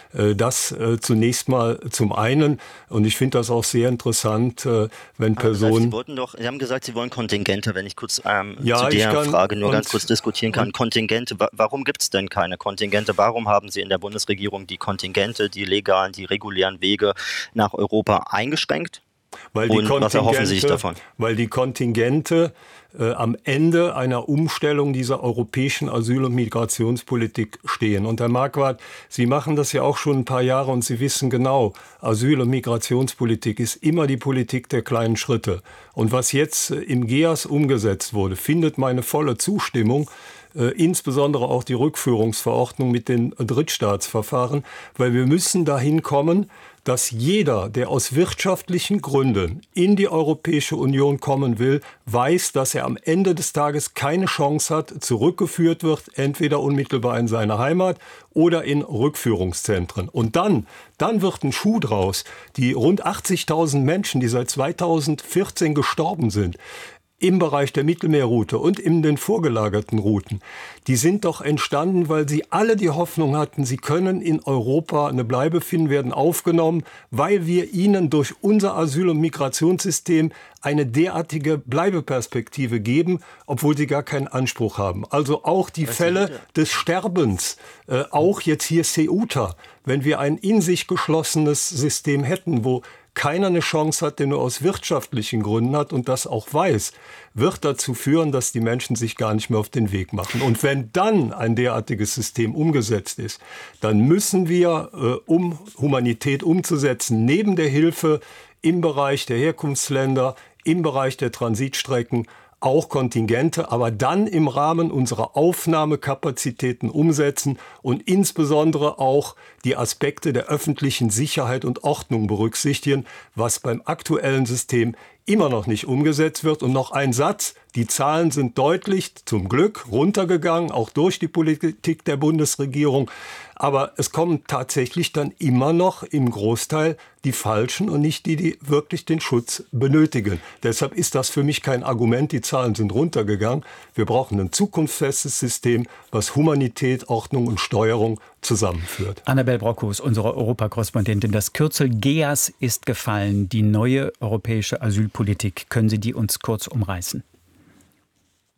Das äh, zunächst mal zum einen. Und ich finde das auch sehr interessant, äh, wenn Personen... Sie, wollten doch, Sie haben gesagt, Sie wollen Kontingente, wenn ich kurz ähm, ja, zu der kann, Frage nur ganz kurz diskutieren kann. Kontingente, wa- warum gibt es denn keine Kontingente? Warum haben Sie in der Bundesregierung die Kontingente, die legalen, die regulären Wege nach Europa eingeschränkt? Weil die Und was erhoffen Sie sich davon? Weil die Kontingente äh, am Ende einer Umstellung dieser europäischen Asyl- und Migrationspolitik stehen. Und Herr Marquardt, Sie machen das ja auch schon ein paar Jahre und Sie wissen genau, Asyl- und Migrationspolitik ist immer die Politik der kleinen Schritte. Und was jetzt äh, im G E A S umgesetzt wurde, findet meine volle Zustimmung. Äh, insbesondere auch die Rückführungsverordnung mit den Drittstaatsverfahren, weil wir müssen dahin kommen, dass jeder, der aus wirtschaftlichen Gründen in die Europäische Union kommen will, weiß, dass er am Ende des Tages keine Chance hat, zurückgeführt wird, entweder unmittelbar in seine Heimat oder in Rückführungszentren. Und dann, dann wird ein Schuh draus. Die rund achtzigtausend Menschen, die seit zweitausendvierzehn gestorben sind, im Bereich der Mittelmeerroute und in den vorgelagerten Routen, die sind doch entstanden, weil sie alle die Hoffnung hatten, sie können in Europa eine Bleibe finden, werden aufgenommen, weil wir ihnen durch unser Asyl- und Migrationssystem eine derartige Bleibeperspektive geben, obwohl sie gar keinen Anspruch haben. Also auch die Fälle des Sterbens, äh, auch jetzt hier Ceuta, wenn wir ein in sich geschlossenes System hätten, wo keiner eine Chance hat, der nur aus wirtschaftlichen Gründen hat und das auch weiß, wird dazu führen, dass die Menschen sich gar nicht mehr auf den Weg machen. Und wenn dann ein derartiges System umgesetzt ist, dann müssen wir, äh, um Humanität umzusetzen, neben der Hilfe im Bereich der Herkunftsländer, im Bereich der Transitstrecken, auch Kontingente, aber dann im Rahmen unserer Aufnahmekapazitäten umsetzen und insbesondere auch die Aspekte der öffentlichen Sicherheit und Ordnung berücksichtigen, was beim aktuellen System immer noch nicht umgesetzt wird. Und noch ein Satz, die Zahlen sind deutlich, zum Glück, runtergegangen, auch durch die Politik der Bundesregierung. Aber es kommen tatsächlich dann immer noch im Großteil die Falschen und nicht die, die wirklich den Schutz benötigen. Deshalb ist das für mich kein Argument, die Zahlen sind runtergegangen. Wir brauchen ein zukunftsfestes System, was Humanität, Ordnung und Steuerung zusammenführt. Annabel Brockhus, unsere Europakorrespondentin. Das Kürzel G E A S ist gefallen, die neue europäische Asylpolitik. Können Sie die uns kurz umreißen?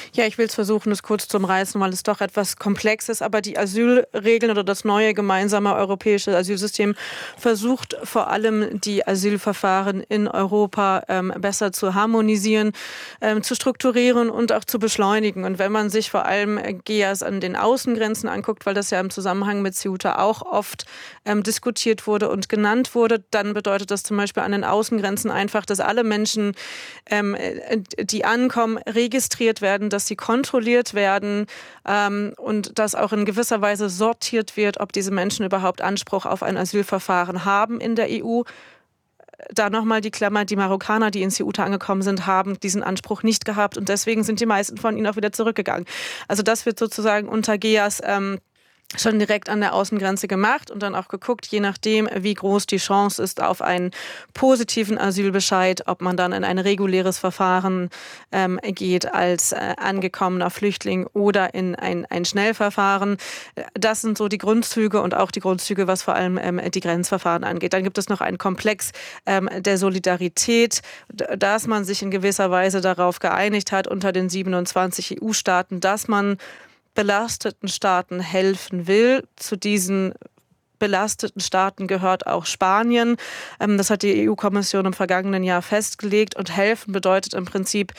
Ja, ich will es versuchen, es kurz zu umreißen, weil es doch etwas komplex ist. Aber die Asylregeln oder das neue gemeinsame europäische Asylsystem versucht vor allem, die Asylverfahren in Europa ähm, besser zu harmonisieren, ähm, zu strukturieren und auch zu beschleunigen. Und wenn man sich vor allem G E A S an den Außengrenzen anguckt, weil das ja im Zusammenhang mit Ceuta auch oft ähm, diskutiert wurde und genannt wurde, dann bedeutet das zum Beispiel an den Außengrenzen einfach, dass alle Menschen, ähm, die ankommen, registriert werden, dass sie kontrolliert werden ähm, und dass auch in gewisser Weise sortiert wird, ob diese Menschen überhaupt Anspruch auf ein Asylverfahren haben in der E U. Da nochmal die Klammer, die Marokkaner, die in Ceuta angekommen sind, haben diesen Anspruch nicht gehabt und deswegen sind die meisten von ihnen auch wieder zurückgegangen. Also das wird sozusagen unter G E A S ähm, schon direkt an der Außengrenze gemacht und dann auch geguckt, je nachdem, wie groß die Chance ist auf einen positiven Asylbescheid, ob man dann in ein reguläres Verfahren ähm, geht als äh, angekommener Flüchtling oder in ein, ein Schnellverfahren. Das sind so die Grundzüge und auch die Grundzüge, was vor allem ähm, die Grenzverfahren angeht. Dann gibt es noch einen Komplex ähm, der Solidarität, dass man sich in gewisser Weise darauf geeinigt hat unter den siebenundzwanzig E U-Staaten, dass man belasteten Staaten helfen will. Zu diesen belasteten Staaten gehört auch Spanien. Das hat die E U-Kommission im vergangenen Jahr festgelegt. Und helfen bedeutet im Prinzip,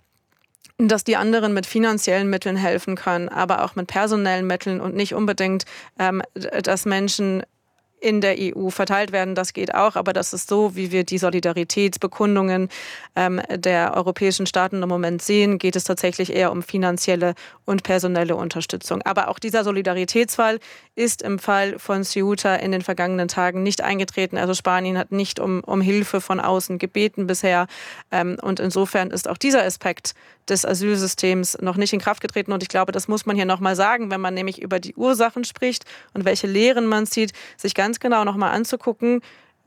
dass die anderen mit finanziellen Mitteln helfen können, aber auch mit personellen Mitteln und nicht unbedingt, dass Menschen in der E U verteilt werden, das geht auch, aber das ist so, wie wir die Solidaritätsbekundungen ähm, der europäischen Staaten im Moment sehen, geht es tatsächlich eher um finanzielle und personelle Unterstützung. Aber auch dieser Solidaritätsfall ist im Fall von Ceuta in den vergangenen Tagen nicht eingetreten. Also Spanien hat nicht um, um Hilfe von außen gebeten bisher ähm, und insofern ist auch dieser Aspekt des Asylsystems noch nicht in Kraft getreten. Und ich glaube, das muss man hier nochmal sagen, wenn man nämlich über die Ursachen spricht und welche Lehren man zieht, sich ganz genau nochmal anzugucken,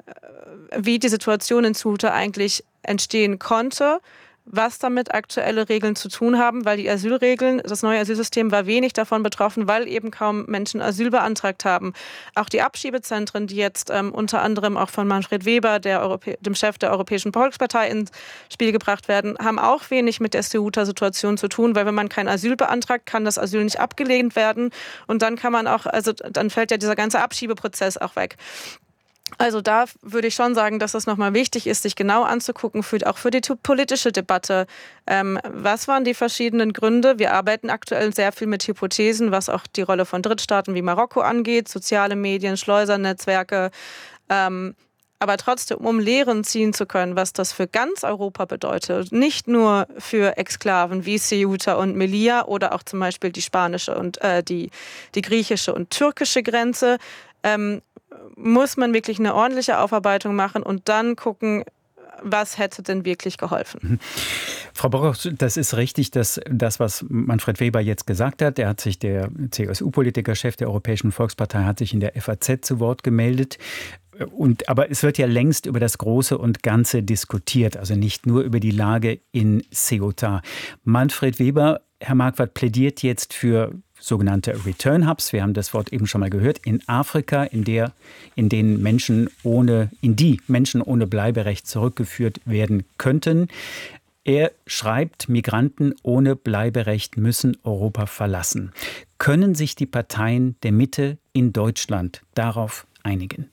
wie die Situation in Ceuta eigentlich entstehen konnte, was damit aktuelle Regeln zu tun haben, weil die Asylregeln, das neue Asylsystem war wenig davon betroffen, weil eben kaum Menschen Asyl beantragt haben. Auch die Abschiebezentren, die jetzt ähm, unter anderem auch von Manfred Weber, der Europä- dem Chef der Europäischen Volkspartei, ins Spiel gebracht werden, haben auch wenig mit der Ceuta-Situation zu tun, weil wenn man kein Asyl beantragt, kann das Asyl nicht abgelehnt werden und dann kann man auch, also dann fällt ja dieser ganze Abschiebeprozess auch weg. Also da würde ich schon sagen, dass es nochmal wichtig ist, sich genau anzugucken, für, auch für die politische Debatte. Ähm, was waren die verschiedenen Gründe? Wir arbeiten aktuell sehr viel mit Hypothesen, was auch die Rolle von Drittstaaten wie Marokko angeht, soziale Medien, Schleusernetzwerke. Ähm, aber trotzdem, um Lehren ziehen zu können, was das für ganz Europa bedeutet, nicht nur für Exklaven wie Ceuta und Melilla oder auch zum Beispiel die spanische und äh, die, die griechische und türkische Grenze, ähm, muss man wirklich eine ordentliche Aufarbeitung machen und dann gucken, was hätte denn wirklich geholfen. Frau Brock, das ist richtig, dass das, was Manfred Weber jetzt gesagt hat, er hat sich, der C S U-Politiker, Chef der Europäischen Volkspartei, hat sich in der F A Z zu Wort gemeldet. Und, aber es wird ja längst über das Große und Ganze diskutiert, also nicht nur über die Lage in Ceuta. Manfred Weber, Herr Marquardt, plädiert jetzt für sogenannte Return Hubs. Wir haben das Wort eben schon mal gehört. In Afrika, in der, in denen Menschen ohne, in die Menschen ohne Bleiberecht zurückgeführt werden könnten. Er schreibt, Migranten ohne Bleiberecht müssen Europa verlassen. Können sich die Parteien der Mitte in Deutschland darauf einigen?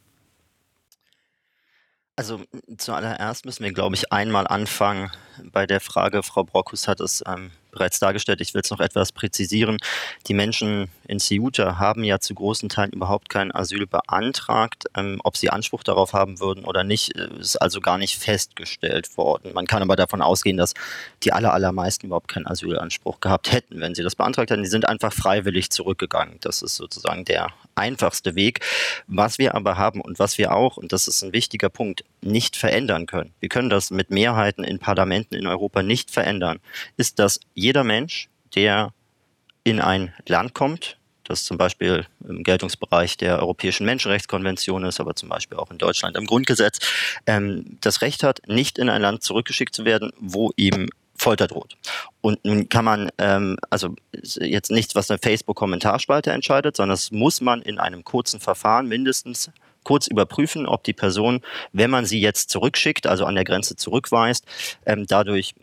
Also zuallererst müssen wir, glaube ich, einmal anfangen bei der Frage, Frau Brockhus hat es ähm, bereits dargestellt, ich will es noch etwas präzisieren. Die Menschen in Ceuta haben ja zu großen Teilen überhaupt kein Asyl beantragt. Ähm, ob sie Anspruch darauf haben würden oder nicht, ist also gar nicht festgestellt worden. Man kann aber davon ausgehen, dass die aller, allermeisten überhaupt keinen Asylanspruch gehabt hätten, wenn sie das beantragt hätten. Die sind einfach freiwillig zurückgegangen. Das ist sozusagen der einfachste Weg. Was wir aber haben und was wir auch, und das ist ein wichtiger Punkt, nicht verändern können. Wir können das mit Mehrheiten in Parlamenten in Europa nicht verändern, ist, dass jeder Mensch, der in ein Land kommt, das zum Beispiel im Geltungsbereich der Europäischen Menschenrechtskonvention ist, aber zum Beispiel auch in Deutschland im Grundgesetz, ähm, das Recht hat, nicht in ein Land zurückgeschickt zu werden, wo ihm Folter droht. Und nun kann man, ähm, also jetzt nichts, was eine Facebook-Kommentarspalte entscheidet, sondern das muss man in einem kurzen Verfahren mindestens kurz überprüfen, ob die Person, wenn man sie jetzt zurückschickt, also an der Grenze zurückweist, ähm, dadurch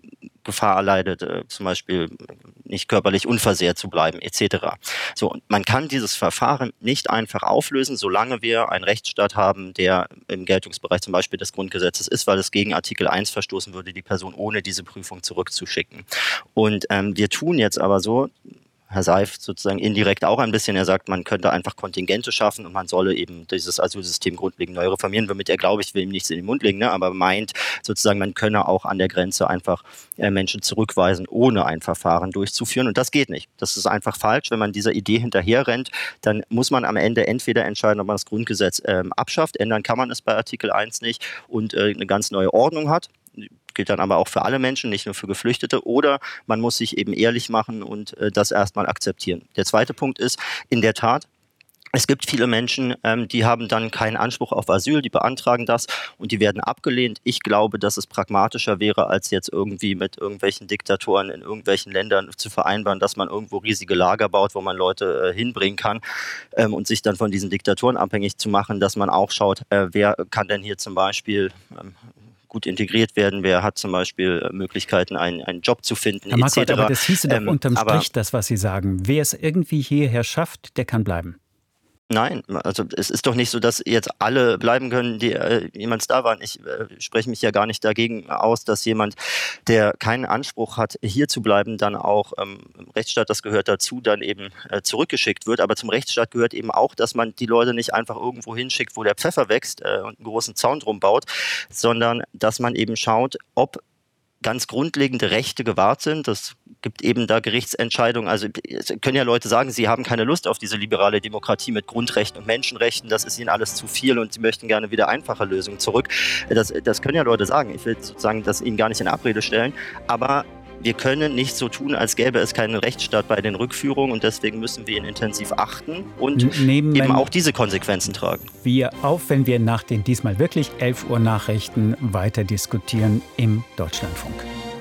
Gefahr erleidet, äh, zum Beispiel nicht körperlich unversehrt zu bleiben, et cetera. So, und man kann dieses Verfahren nicht einfach auflösen, solange wir einen Rechtsstaat haben, der im Geltungsbereich zum Beispiel des Grundgesetzes ist, weil es gegen Artikel eins verstoßen würde, die Person ohne diese Prüfung zurückzuschicken. Und ähm, wir tun jetzt aber so, Herr Seif sozusagen indirekt auch ein bisschen. Er sagt, man könnte einfach Kontingente schaffen und man solle eben dieses Asylsystem grundlegend neu reformieren, womit er, glaube ich, will ihm nichts in den Mund legen, ne, aber meint sozusagen, man könne auch an der Grenze einfach äh, Menschen zurückweisen, ohne ein Verfahren durchzuführen. Und das geht nicht. Das ist einfach falsch. Wenn man dieser Idee hinterherrennt, dann muss man am Ende entweder entscheiden, ob man das Grundgesetz ähm, abschafft. Ändern kann man es bei Artikel eins nicht und äh, eine ganz neue Ordnung hat. Gilt dann aber auch für alle Menschen, nicht nur für Geflüchtete. Oder man muss sich eben ehrlich machen und äh, das erstmal akzeptieren. Der zweite Punkt ist, in der Tat, es gibt viele Menschen, ähm, die haben dann keinen Anspruch auf Asyl, die beantragen das und die werden abgelehnt. Ich glaube, dass es pragmatischer wäre, als jetzt irgendwie mit irgendwelchen Diktatoren in irgendwelchen Ländern zu vereinbaren, dass man irgendwo riesige Lager baut, wo man Leute äh, hinbringen kann ähm, und sich dann von diesen Diktatoren abhängig zu machen, dass man auch schaut, äh, wer kann denn hier zum Beispiel ähm, gut integriert werden, wer hat zum Beispiel Möglichkeiten, einen, einen Job zu finden, Herr Marquardt, et cetera. aber das hieße doch ähm, unterm aber, Strich das, was Sie sagen. Wer es irgendwie hierher schafft, der kann bleiben. Nein, also es ist doch nicht so, dass jetzt alle bleiben können, die äh, jemals da waren. Ich äh, spreche mich ja gar nicht dagegen aus, dass jemand, der keinen Anspruch hat, hier zu bleiben, dann auch ähm, im Rechtsstaat, das gehört dazu, dann eben äh, zurückgeschickt wird. Aber zum Rechtsstaat gehört eben auch, dass man die Leute nicht einfach irgendwo hinschickt, wo der Pfeffer wächst äh, und einen großen Zaun drum baut, sondern dass man eben schaut, ob ganz grundlegende Rechte gewahrt sind. Das gibt eben da Gerichtsentscheidungen. Also es können ja Leute sagen, sie haben keine Lust auf diese liberale Demokratie mit Grundrechten und Menschenrechten. Das ist ihnen alles zu viel und sie möchten gerne wieder einfache Lösungen zurück. Das, das können ja Leute sagen. Ich will sozusagen das ihnen gar nicht in Abrede stellen. Aber wir können nicht so tun, als gäbe es keinen Rechtsstaat bei den Rückführungen und deswegen müssen wir ihn intensiv achten und Nehmen eben auch diese Konsequenzen tragen. Wir auf, wenn wir nach den diesmal wirklich elf Uhr Nachrichten weiter diskutieren im Deutschlandfunk.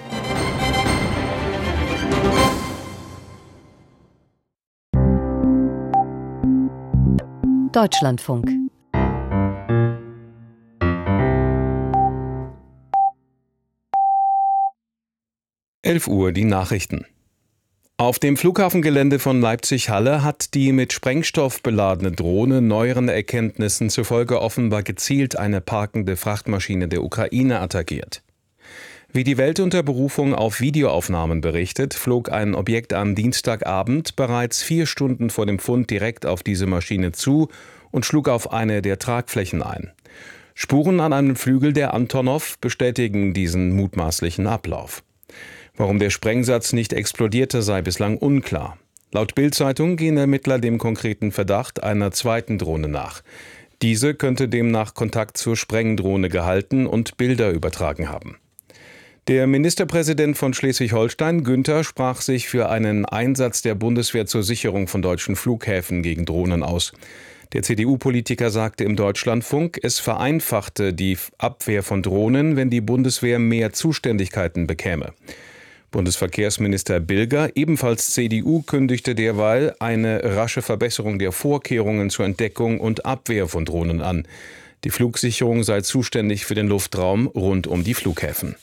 Deutschlandfunk. elf Uhr die Nachrichten. Auf dem Flughafengelände von Leipzig-Halle hat die mit Sprengstoff beladene Drohne neueren Erkenntnissen zufolge offenbar gezielt eine parkende Frachtmaschine der Ukraine attackiert. Wie die Welt unter Berufung auf Videoaufnahmen berichtet, flog ein Objekt am Dienstagabend bereits vier Stunden vor dem Fund direkt auf diese Maschine zu und schlug auf eine der Tragflächen ein. Spuren an einem Flügel der Antonov bestätigen diesen mutmaßlichen Ablauf. Warum der Sprengsatz nicht explodierte, sei bislang unklar. Laut Bild-Zeitung gehen Ermittler dem konkreten Verdacht einer zweiten Drohne nach. Diese könnte demnach Kontakt zur Sprengdrohne gehalten und Bilder übertragen haben. Der Ministerpräsident von Schleswig-Holstein, Günther, sprach sich für einen Einsatz der Bundeswehr zur Sicherung von deutschen Flughäfen gegen Drohnen aus. Der C D U-Politiker sagte im Deutschlandfunk, es vereinfachte die Abwehr von Drohnen, wenn die Bundeswehr mehr Zuständigkeiten bekäme. Bundesverkehrsminister Bilger, ebenfalls C D U, kündigte derweil eine rasche Verbesserung der Vorkehrungen zur Entdeckung und Abwehr von Drohnen an. Die Flugsicherung sei zuständig für den Luftraum rund um die Flughäfen.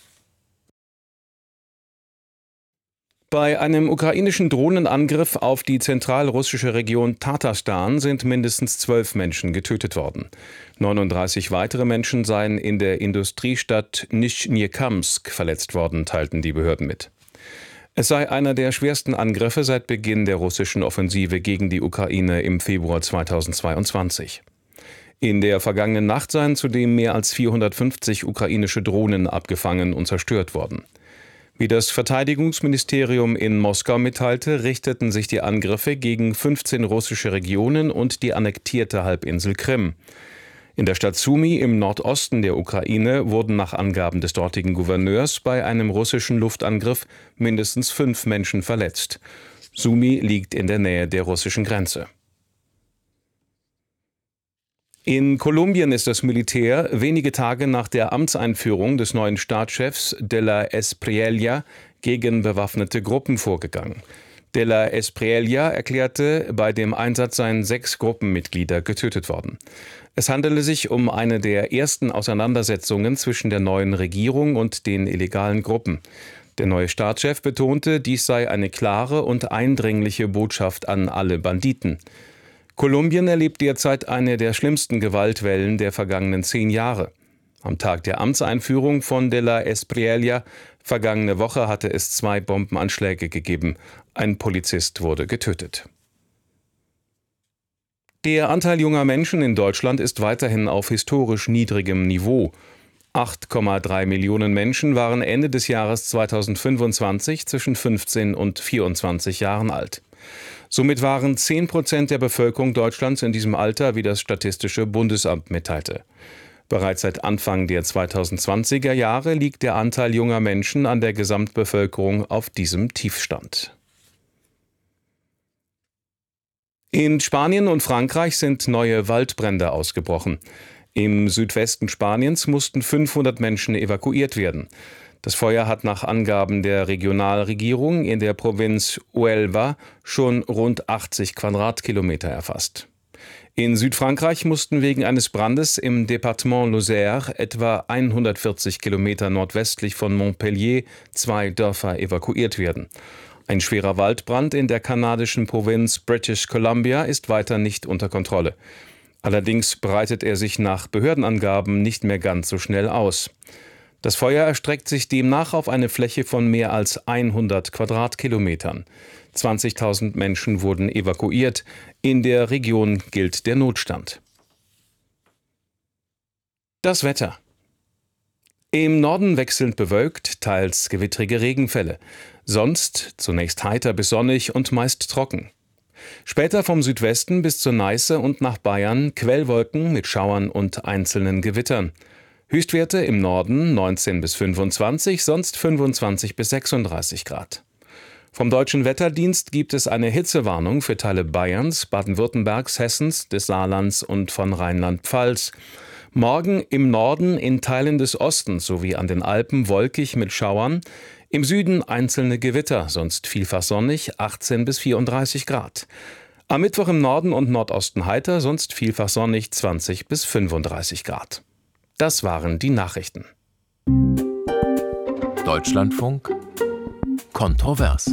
Bei einem ukrainischen Drohnenangriff auf die zentralrussische Region Tatarstan sind mindestens zwölf Menschen getötet worden. neununddreißig weitere Menschen seien in der Industriestadt Nischnjekamsk verletzt worden, teilten die Behörden mit. Es sei einer der schwersten Angriffe seit Beginn der russischen Offensive gegen die Ukraine im Februar zweitausendzweiundzwanzig. In der vergangenen Nacht seien zudem mehr als vierhundertfünfzig ukrainische Drohnen abgefangen und zerstört worden. Wie das Verteidigungsministerium in Moskau mitteilte, richteten sich die Angriffe gegen fünfzehn russische Regionen und die annektierte Halbinsel Krim. In der Stadt Sumy im Nordosten der Ukraine wurden nach Angaben des dortigen Gouverneurs bei einem russischen Luftangriff mindestens fünf Menschen verletzt. Sumy liegt in der Nähe der russischen Grenze. In Kolumbien ist das Militär wenige Tage nach der Amtseinführung des neuen Staatschefs de la Espriella gegen bewaffnete Gruppen vorgegangen. De la Espriella erklärte, bei dem Einsatz seien sechs Gruppenmitglieder getötet worden. Es handele sich um eine der ersten Auseinandersetzungen zwischen der neuen Regierung und den illegalen Gruppen. Der neue Staatschef betonte, dies sei eine klare und eindringliche Botschaft an alle Banditen. Kolumbien erlebt derzeit eine der schlimmsten Gewaltwellen der vergangenen zehn Jahre. Am Tag der Amtseinführung von de la Espriella vergangene Woche hatte es zwei Bombenanschläge gegeben. Ein Polizist wurde getötet. Der Anteil junger Menschen in Deutschland ist weiterhin auf historisch niedrigem Niveau. acht Komma drei Millionen Menschen waren Ende des Jahres zweitausendfünfundzwanzig zwischen fünfzehn und vierundzwanzig Jahren alt. Somit waren zehn Prozent der Bevölkerung Deutschlands in diesem Alter, wie das Statistische Bundesamt mitteilte. Bereits seit Anfang der zweitausendzwanziger Jahre liegt der Anteil junger Menschen an der Gesamtbevölkerung auf diesem Tiefstand. In Spanien und Frankreich sind neue Waldbrände ausgebrochen. Im Südwesten Spaniens mussten fünfhundert Menschen evakuiert werden. Das Feuer hat nach Angaben der Regionalregierung in der Provinz Huelva schon rund achtzig Quadratkilometer erfasst. In Südfrankreich mussten wegen eines Brandes im Departement Lozère, etwa hundertvierzig Kilometer nordwestlich von Montpellier, zwei Dörfer evakuiert werden. Ein schwerer Waldbrand in der kanadischen Provinz British Columbia ist weiter nicht unter Kontrolle. Allerdings breitet er sich nach Behördenangaben nicht mehr ganz so schnell aus. Das Feuer erstreckt sich demnach auf eine Fläche von mehr als hundert Quadratkilometern. zwanzigtausend Menschen wurden evakuiert. In der Region gilt der Notstand. Das Wetter. Im Norden wechselnd bewölkt, teils gewittrige Regenfälle. Sonst zunächst heiter bis sonnig und meist trocken. Später vom Südwesten bis zur Neiße und nach Bayern Quellwolken mit Schauern und einzelnen Gewittern. Höchstwerte im Norden neunzehn bis fünfundzwanzig, sonst fünfundzwanzig bis sechsunddreißig Grad. Vom Deutschen Wetterdienst gibt es eine Hitzewarnung für Teile Bayerns, Baden-Württembergs, Hessens, des Saarlands und von Rheinland-Pfalz. Morgen im Norden in Teilen des Ostens sowie an den Alpen wolkig mit Schauern. Im Süden einzelne Gewitter, sonst vielfach sonnig, achtzehn bis vierunddreißig Grad. Am Mittwoch im Norden und Nordosten heiter, sonst vielfach sonnig, zwanzig bis fünfunddreißig Grad. Das waren die Nachrichten. Deutschlandfunk kontrovers.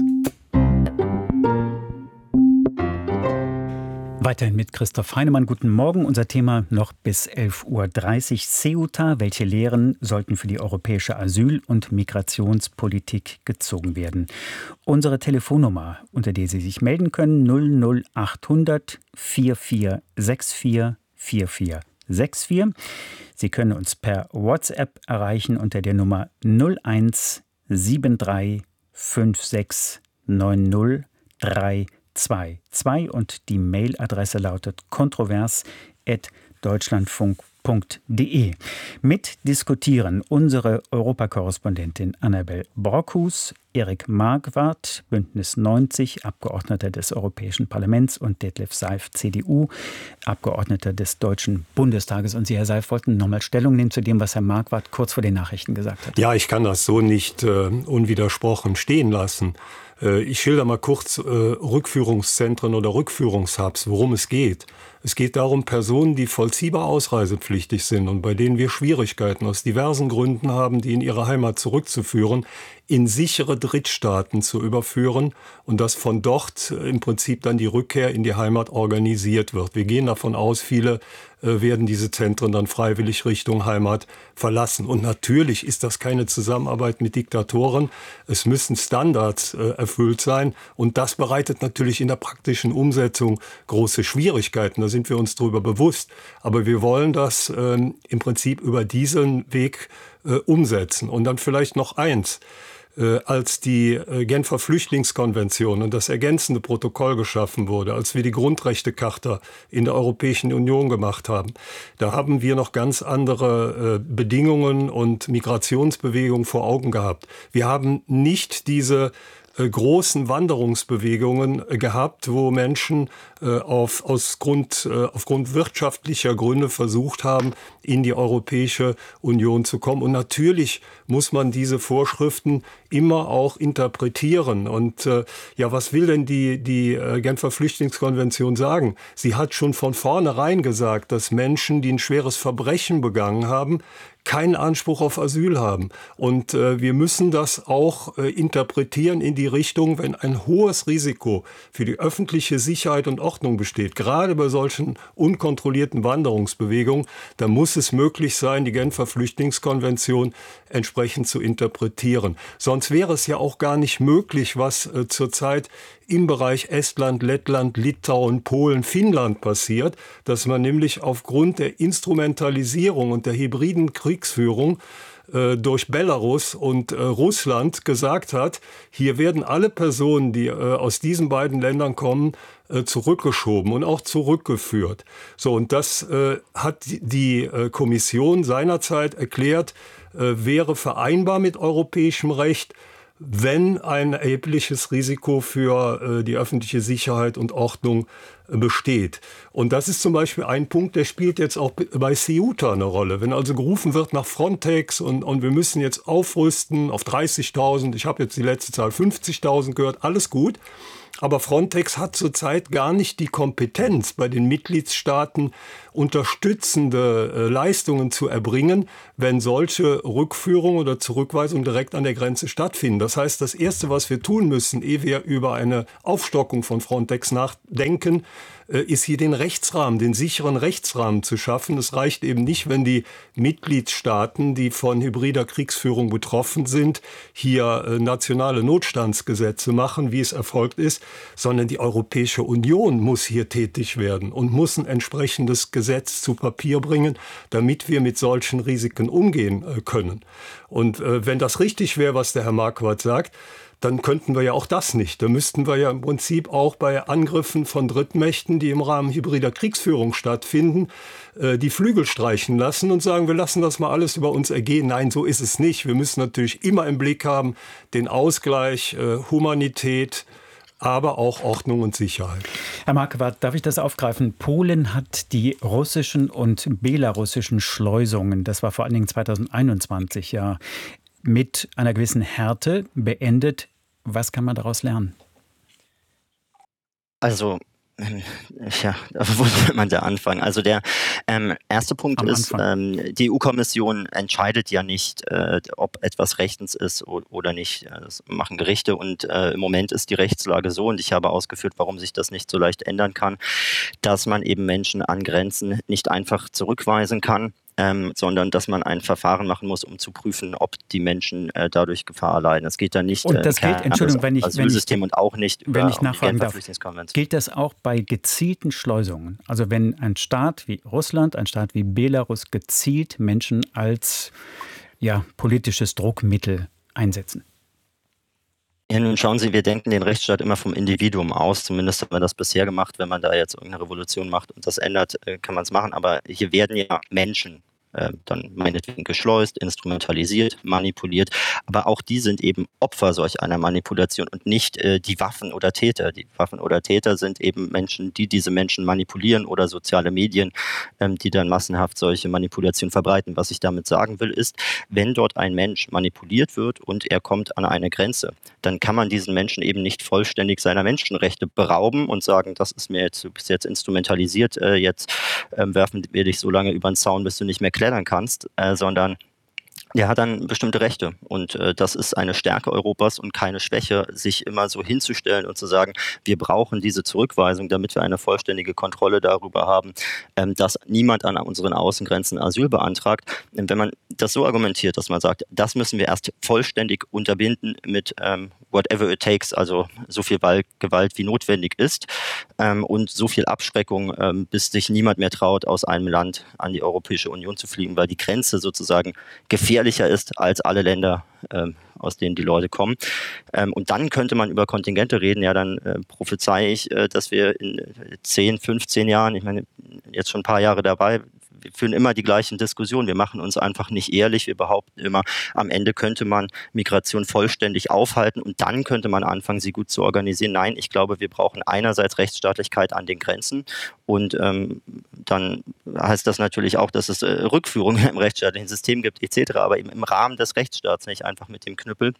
Weiterhin mit Christoph Heinemann. Guten Morgen. Unser Thema noch bis elf Uhr dreißig. Ceuta. Welche Lehren sollten für die europäische Asyl- und Migrationspolitik gezogen werden? Unsere Telefonnummer, unter der Sie sich melden können, null null achthundert vierundvierzig vierundsechzig vierundvierzig vierundvierzig. Sie können uns per WhatsApp erreichen unter der Nummer null eins sieben drei fünf sechs neun null drei zwei zwei und die Mailadresse lautet kontrovers at deutschlandfunk punkt de. Mitdiskutieren unsere Europakorrespondentin Annabel Brockhus, Erik Marquardt, Bündnis neunzig, Abgeordneter des Europäischen Parlaments, und Detlef Seif, C D U, Abgeordneter des Deutschen Bundestages. Und Sie, Herr Seif, wollten nochmal Stellung nehmen zu dem, was Herr Marquardt kurz vor den Nachrichten gesagt hat. Ja, ich kann das so nicht äh, unwidersprochen stehen lassen. Äh, ich schilder mal kurz äh, Rückführungszentren oder Rückführungshubs, worum es geht. Es geht darum, Personen, die vollziehbar ausreisepflichtig sind und bei denen wir Schwierigkeiten aus diversen Gründen haben, die in ihre Heimat zurückzuführen, in sichere Drittstaaten zu überführen und dass von dort im Prinzip dann die Rückkehr in die Heimat organisiert wird. Wir gehen davon aus, viele äh, werden diese Zentren dann freiwillig Richtung Heimat verlassen. Und natürlich ist das keine Zusammenarbeit mit Diktatoren. Es müssen Standards äh, erfüllt sein und das bereitet natürlich in der praktischen Umsetzung große Schwierigkeiten. Da sind wir uns darüber bewusst. Aber wir wollen das äh, im Prinzip über diesen Weg äh, umsetzen. Und dann vielleicht noch eins. Als die Genfer Flüchtlingskonvention und das ergänzende Protokoll geschaffen wurde, als wir die Grundrechtecharta in der Europäischen Union gemacht haben, da haben wir noch ganz andere Bedingungen und Migrationsbewegungen vor Augen gehabt. Wir haben nicht diese großen Wanderungsbewegungen gehabt, wo Menschen äh, auf, aus Grund, äh, aufgrund wirtschaftlicher Gründe versucht haben, in die Europäische Union zu kommen. Und natürlich muss man diese Vorschriften immer auch interpretieren. Und äh, ja, was will denn die, die äh, Genfer Flüchtlingskonvention sagen? Sie hat schon von vornherein gesagt, dass Menschen, die ein schweres Verbrechen begangen haben, keinen Anspruch auf Asyl haben. Und äh, wir müssen das auch äh, interpretieren in die Richtung, wenn ein hohes Risiko für die öffentliche Sicherheit und Ordnung besteht, gerade bei solchen unkontrollierten Wanderungsbewegungen, dann muss es möglich sein, die Genfer Flüchtlingskonvention entsprechend zu interpretieren. Sonst wäre es ja auch gar nicht möglich, was äh, zurzeit im Bereich Estland, Lettland, Litauen, Polen, Finnland passiert, dass man nämlich aufgrund der Instrumentalisierung und der hybriden Kriegsführung äh, durch Belarus und äh, Russland gesagt hat, hier werden alle Personen, die äh, aus diesen beiden Ländern kommen, äh, zurückgeschoben und auch zurückgeführt. So, und das äh, hat die äh, Kommission seinerzeit erklärt, äh, wäre vereinbar mit europäischem Recht, wenn ein erhebliches Risiko für äh, die öffentliche Sicherheit und Ordnung äh, besteht. Und das ist zum Beispiel ein Punkt, der spielt jetzt auch bei Ceuta eine Rolle. Wenn also gerufen wird nach Frontex und, und wir müssen jetzt aufrüsten auf dreißigtausend, ich habe jetzt die letzte Zahl fünfzigtausend gehört, alles gut. Aber Frontex hat zurzeit gar nicht die Kompetenz, bei den Mitgliedstaaten unterstützende äh, Leistungen zu erbringen, wenn solche Rückführungen oder Zurückweisungen direkt an der Grenze stattfinden. Das heißt, das Erste, was wir tun müssen, ehe wir über eine Aufstockung von Frontex nachdenken, äh, ist hier den Rechtsrahmen, den sicheren Rechtsrahmen zu schaffen. Es reicht eben nicht, wenn die Mitgliedstaaten, die von hybrider Kriegsführung betroffen sind, hier äh, nationale Notstandsgesetze machen, wie es erfolgt ist, sondern die Europäische Union muss hier tätig werden und muss ein entsprechendes Gesetz zu Papier bringen, damit wir mit solchen Risiken umgehen äh, können. Und äh, wenn das richtig wäre, was der Herr Marquardt sagt, dann könnten wir ja auch das nicht. Da müssten wir ja im Prinzip auch bei Angriffen von Drittmächten, die im Rahmen hybrider Kriegsführung stattfinden, äh, die Flügel streichen lassen und sagen, wir lassen das mal alles über uns ergehen. Nein, so ist es nicht. Wir müssen natürlich immer im Blick haben, den Ausgleich, äh, Humanität, aber auch Ordnung und Sicherheit. Herr Marquardt, darf ich das aufgreifen? Polen hat die russischen und belarussischen Schleusungen, das war vor allen Dingen zweitausendeinundzwanzig, ja, mit einer gewissen Härte beendet. Was kann man daraus lernen? Also, ja, wo soll man da anfangen? Also der ähm, erste Punkt Am ist, ähm, die E U-Kommission entscheidet ja nicht, äh, ob etwas rechtens ist o- oder nicht. Das machen Gerichte und äh, im Moment ist die Rechtslage so, und ich habe ausgeführt, warum sich das nicht so leicht ändern kann, dass man eben Menschen an Grenzen nicht einfach zurückweisen kann, Ähm, sondern dass man ein Verfahren machen muss, um zu prüfen, ob die Menschen äh, dadurch Gefahr erleiden. Es geht dann nicht und das äh, gilt, Entschuldigung, wenn ich, Asylsystem wenn ich, und auch nicht über wenn ich um nachfragen die Genfer darf, Flüchtlingskonvention. gilt das auch bei gezielten Schleusungen? Also wenn ein Staat wie Russland, ein Staat wie Belarus gezielt Menschen als ja, politisches Druckmittel einsetzen? Ja, nun schauen Sie, wir denken den Rechtsstaat immer vom Individuum aus. Zumindest haben wir das bisher gemacht. Wenn man da jetzt irgendeine Revolution macht und das ändert, äh, kann man es machen. Aber hier werden ja Menschen äh, dann meinetwegen geschleust, instrumentalisiert, manipuliert. Aber auch die sind eben Opfer solch einer Manipulation und nicht äh, die Waffen oder Täter. Die Waffen oder Täter sind eben Menschen, die diese Menschen manipulieren, oder soziale Medien, ähm, die dann massenhaft solche Manipulationen verbreiten. Was ich damit sagen will, ist, wenn dort ein Mensch manipuliert wird und er kommt an eine Grenze, dann kann man diesen Menschen eben nicht vollständig seiner Menschenrechte berauben und sagen, das ist mir jetzt, du bist jetzt instrumentalisiert, äh, jetzt ähm, werfen wir dich so lange über den Zaun, bis du nicht mehr klettern kannst, äh, sondern der hat dann bestimmte Rechte, und äh, das ist eine Stärke Europas und keine Schwäche, sich immer so hinzustellen und zu sagen, wir brauchen diese Zurückweisung, damit wir eine vollständige Kontrolle darüber haben, ähm, dass niemand an unseren Außengrenzen Asyl beantragt. Und wenn man das so argumentiert, dass man sagt, das müssen wir erst vollständig unterbinden mit ähm, whatever it takes, also so viel Gewalt wie notwendig ist, ähm, und so viel Abschreckung, ähm, bis sich niemand mehr traut, aus einem Land an die Europäische Union zu fliegen, weil die Grenze sozusagen gefährlicher ist als alle Länder, ähm, aus denen die Leute kommen. Ähm, und dann könnte man über Kontingente reden. Ja, dann äh, prophezeie ich, äh, dass wir in zehn, fünfzehn Jahren, ich meine, jetzt schon ein paar Jahre dabei, wir führen immer die gleichen Diskussionen. Wir machen uns einfach nicht ehrlich. Wir behaupten immer, am Ende könnte man Migration vollständig aufhalten und dann könnte man anfangen, sie gut zu organisieren. Nein, ich glaube, wir brauchen einerseits Rechtsstaatlichkeit an den Grenzen, und ähm, dann heißt das natürlich auch, dass es äh, Rückführungen im rechtsstaatlichen System gibt et cetera, aber eben im Rahmen des Rechtsstaats, nicht einfach mit dem Knüppel.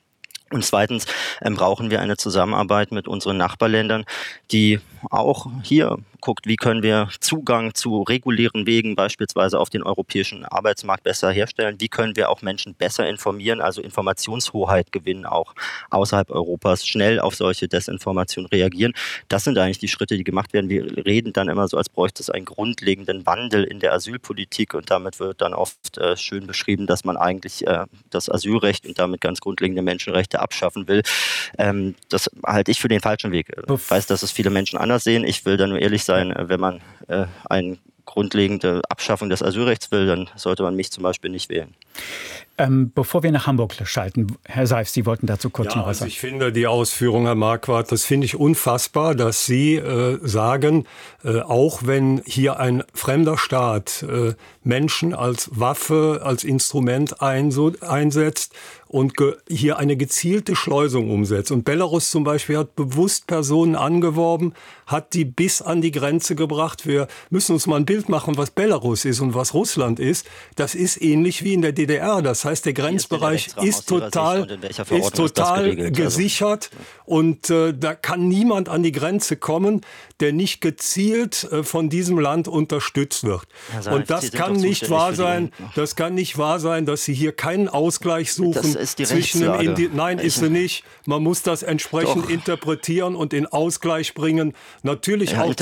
Und zweitens ähm, brauchen wir eine Zusammenarbeit mit unseren Nachbarländern, die auch hier guckt, wie können wir Zugang zu regulären Wegen beispielsweise auf den europäischen Arbeitsmarkt besser herstellen, wie können wir auch Menschen besser informieren, also Informationshoheit gewinnen, auch außerhalb Europas, schnell auf solche Desinformation reagieren. Das sind eigentlich die Schritte, die gemacht werden. Wir reden dann immer so, als bräuchte es einen grundlegenden Wandel in der Asylpolitik und damit wird dann oft äh, schön beschrieben, dass man eigentlich äh, das Asylrecht und damit ganz grundlegende Menschenrechte abschaffen will. Ähm, das halte ich für den falschen Weg. Ich weiß, dass es viele Menschen anders sehen. Ich will da nur ehrlich sein, wenn man äh, eine grundlegende Abschaffung des Asylrechts will, dann sollte man mich zum Beispiel nicht wählen. Ähm, bevor wir nach Hamburg schalten, Herr Seif, Sie wollten dazu kurz ja, noch was also sagen. Ich finde die Ausführung, Herr Marquardt, das finde ich unfassbar, dass Sie äh, sagen, äh, auch wenn hier ein fremder Staat äh, Menschen als Waffe, als Instrument einso, einsetzt und ge- hier eine gezielte Schleusung umsetzt. Und Belarus zum Beispiel hat bewusst Personen angeworben, hat die bis an die Grenze gebracht. Wir müssen uns mal ein Bild machen, was Belarus ist und was Russland ist. Das ist ähnlich wie in der D D R. Das heißt, der Grenzbereich ist, ist total, ist total ist gesichert und äh, da kann niemand an die Grenze kommen, der nicht gezielt äh, von diesem Land unterstützt wird. Seif, und das kann nicht wahr sein. Das kann nicht wahr sein, dass Sie hier keinen Ausgleich suchen zwischen dem Indi- Nein, ist sie nicht. Man muss das entsprechend Doch. interpretieren und in Ausgleich bringen. Natürlich ja, auch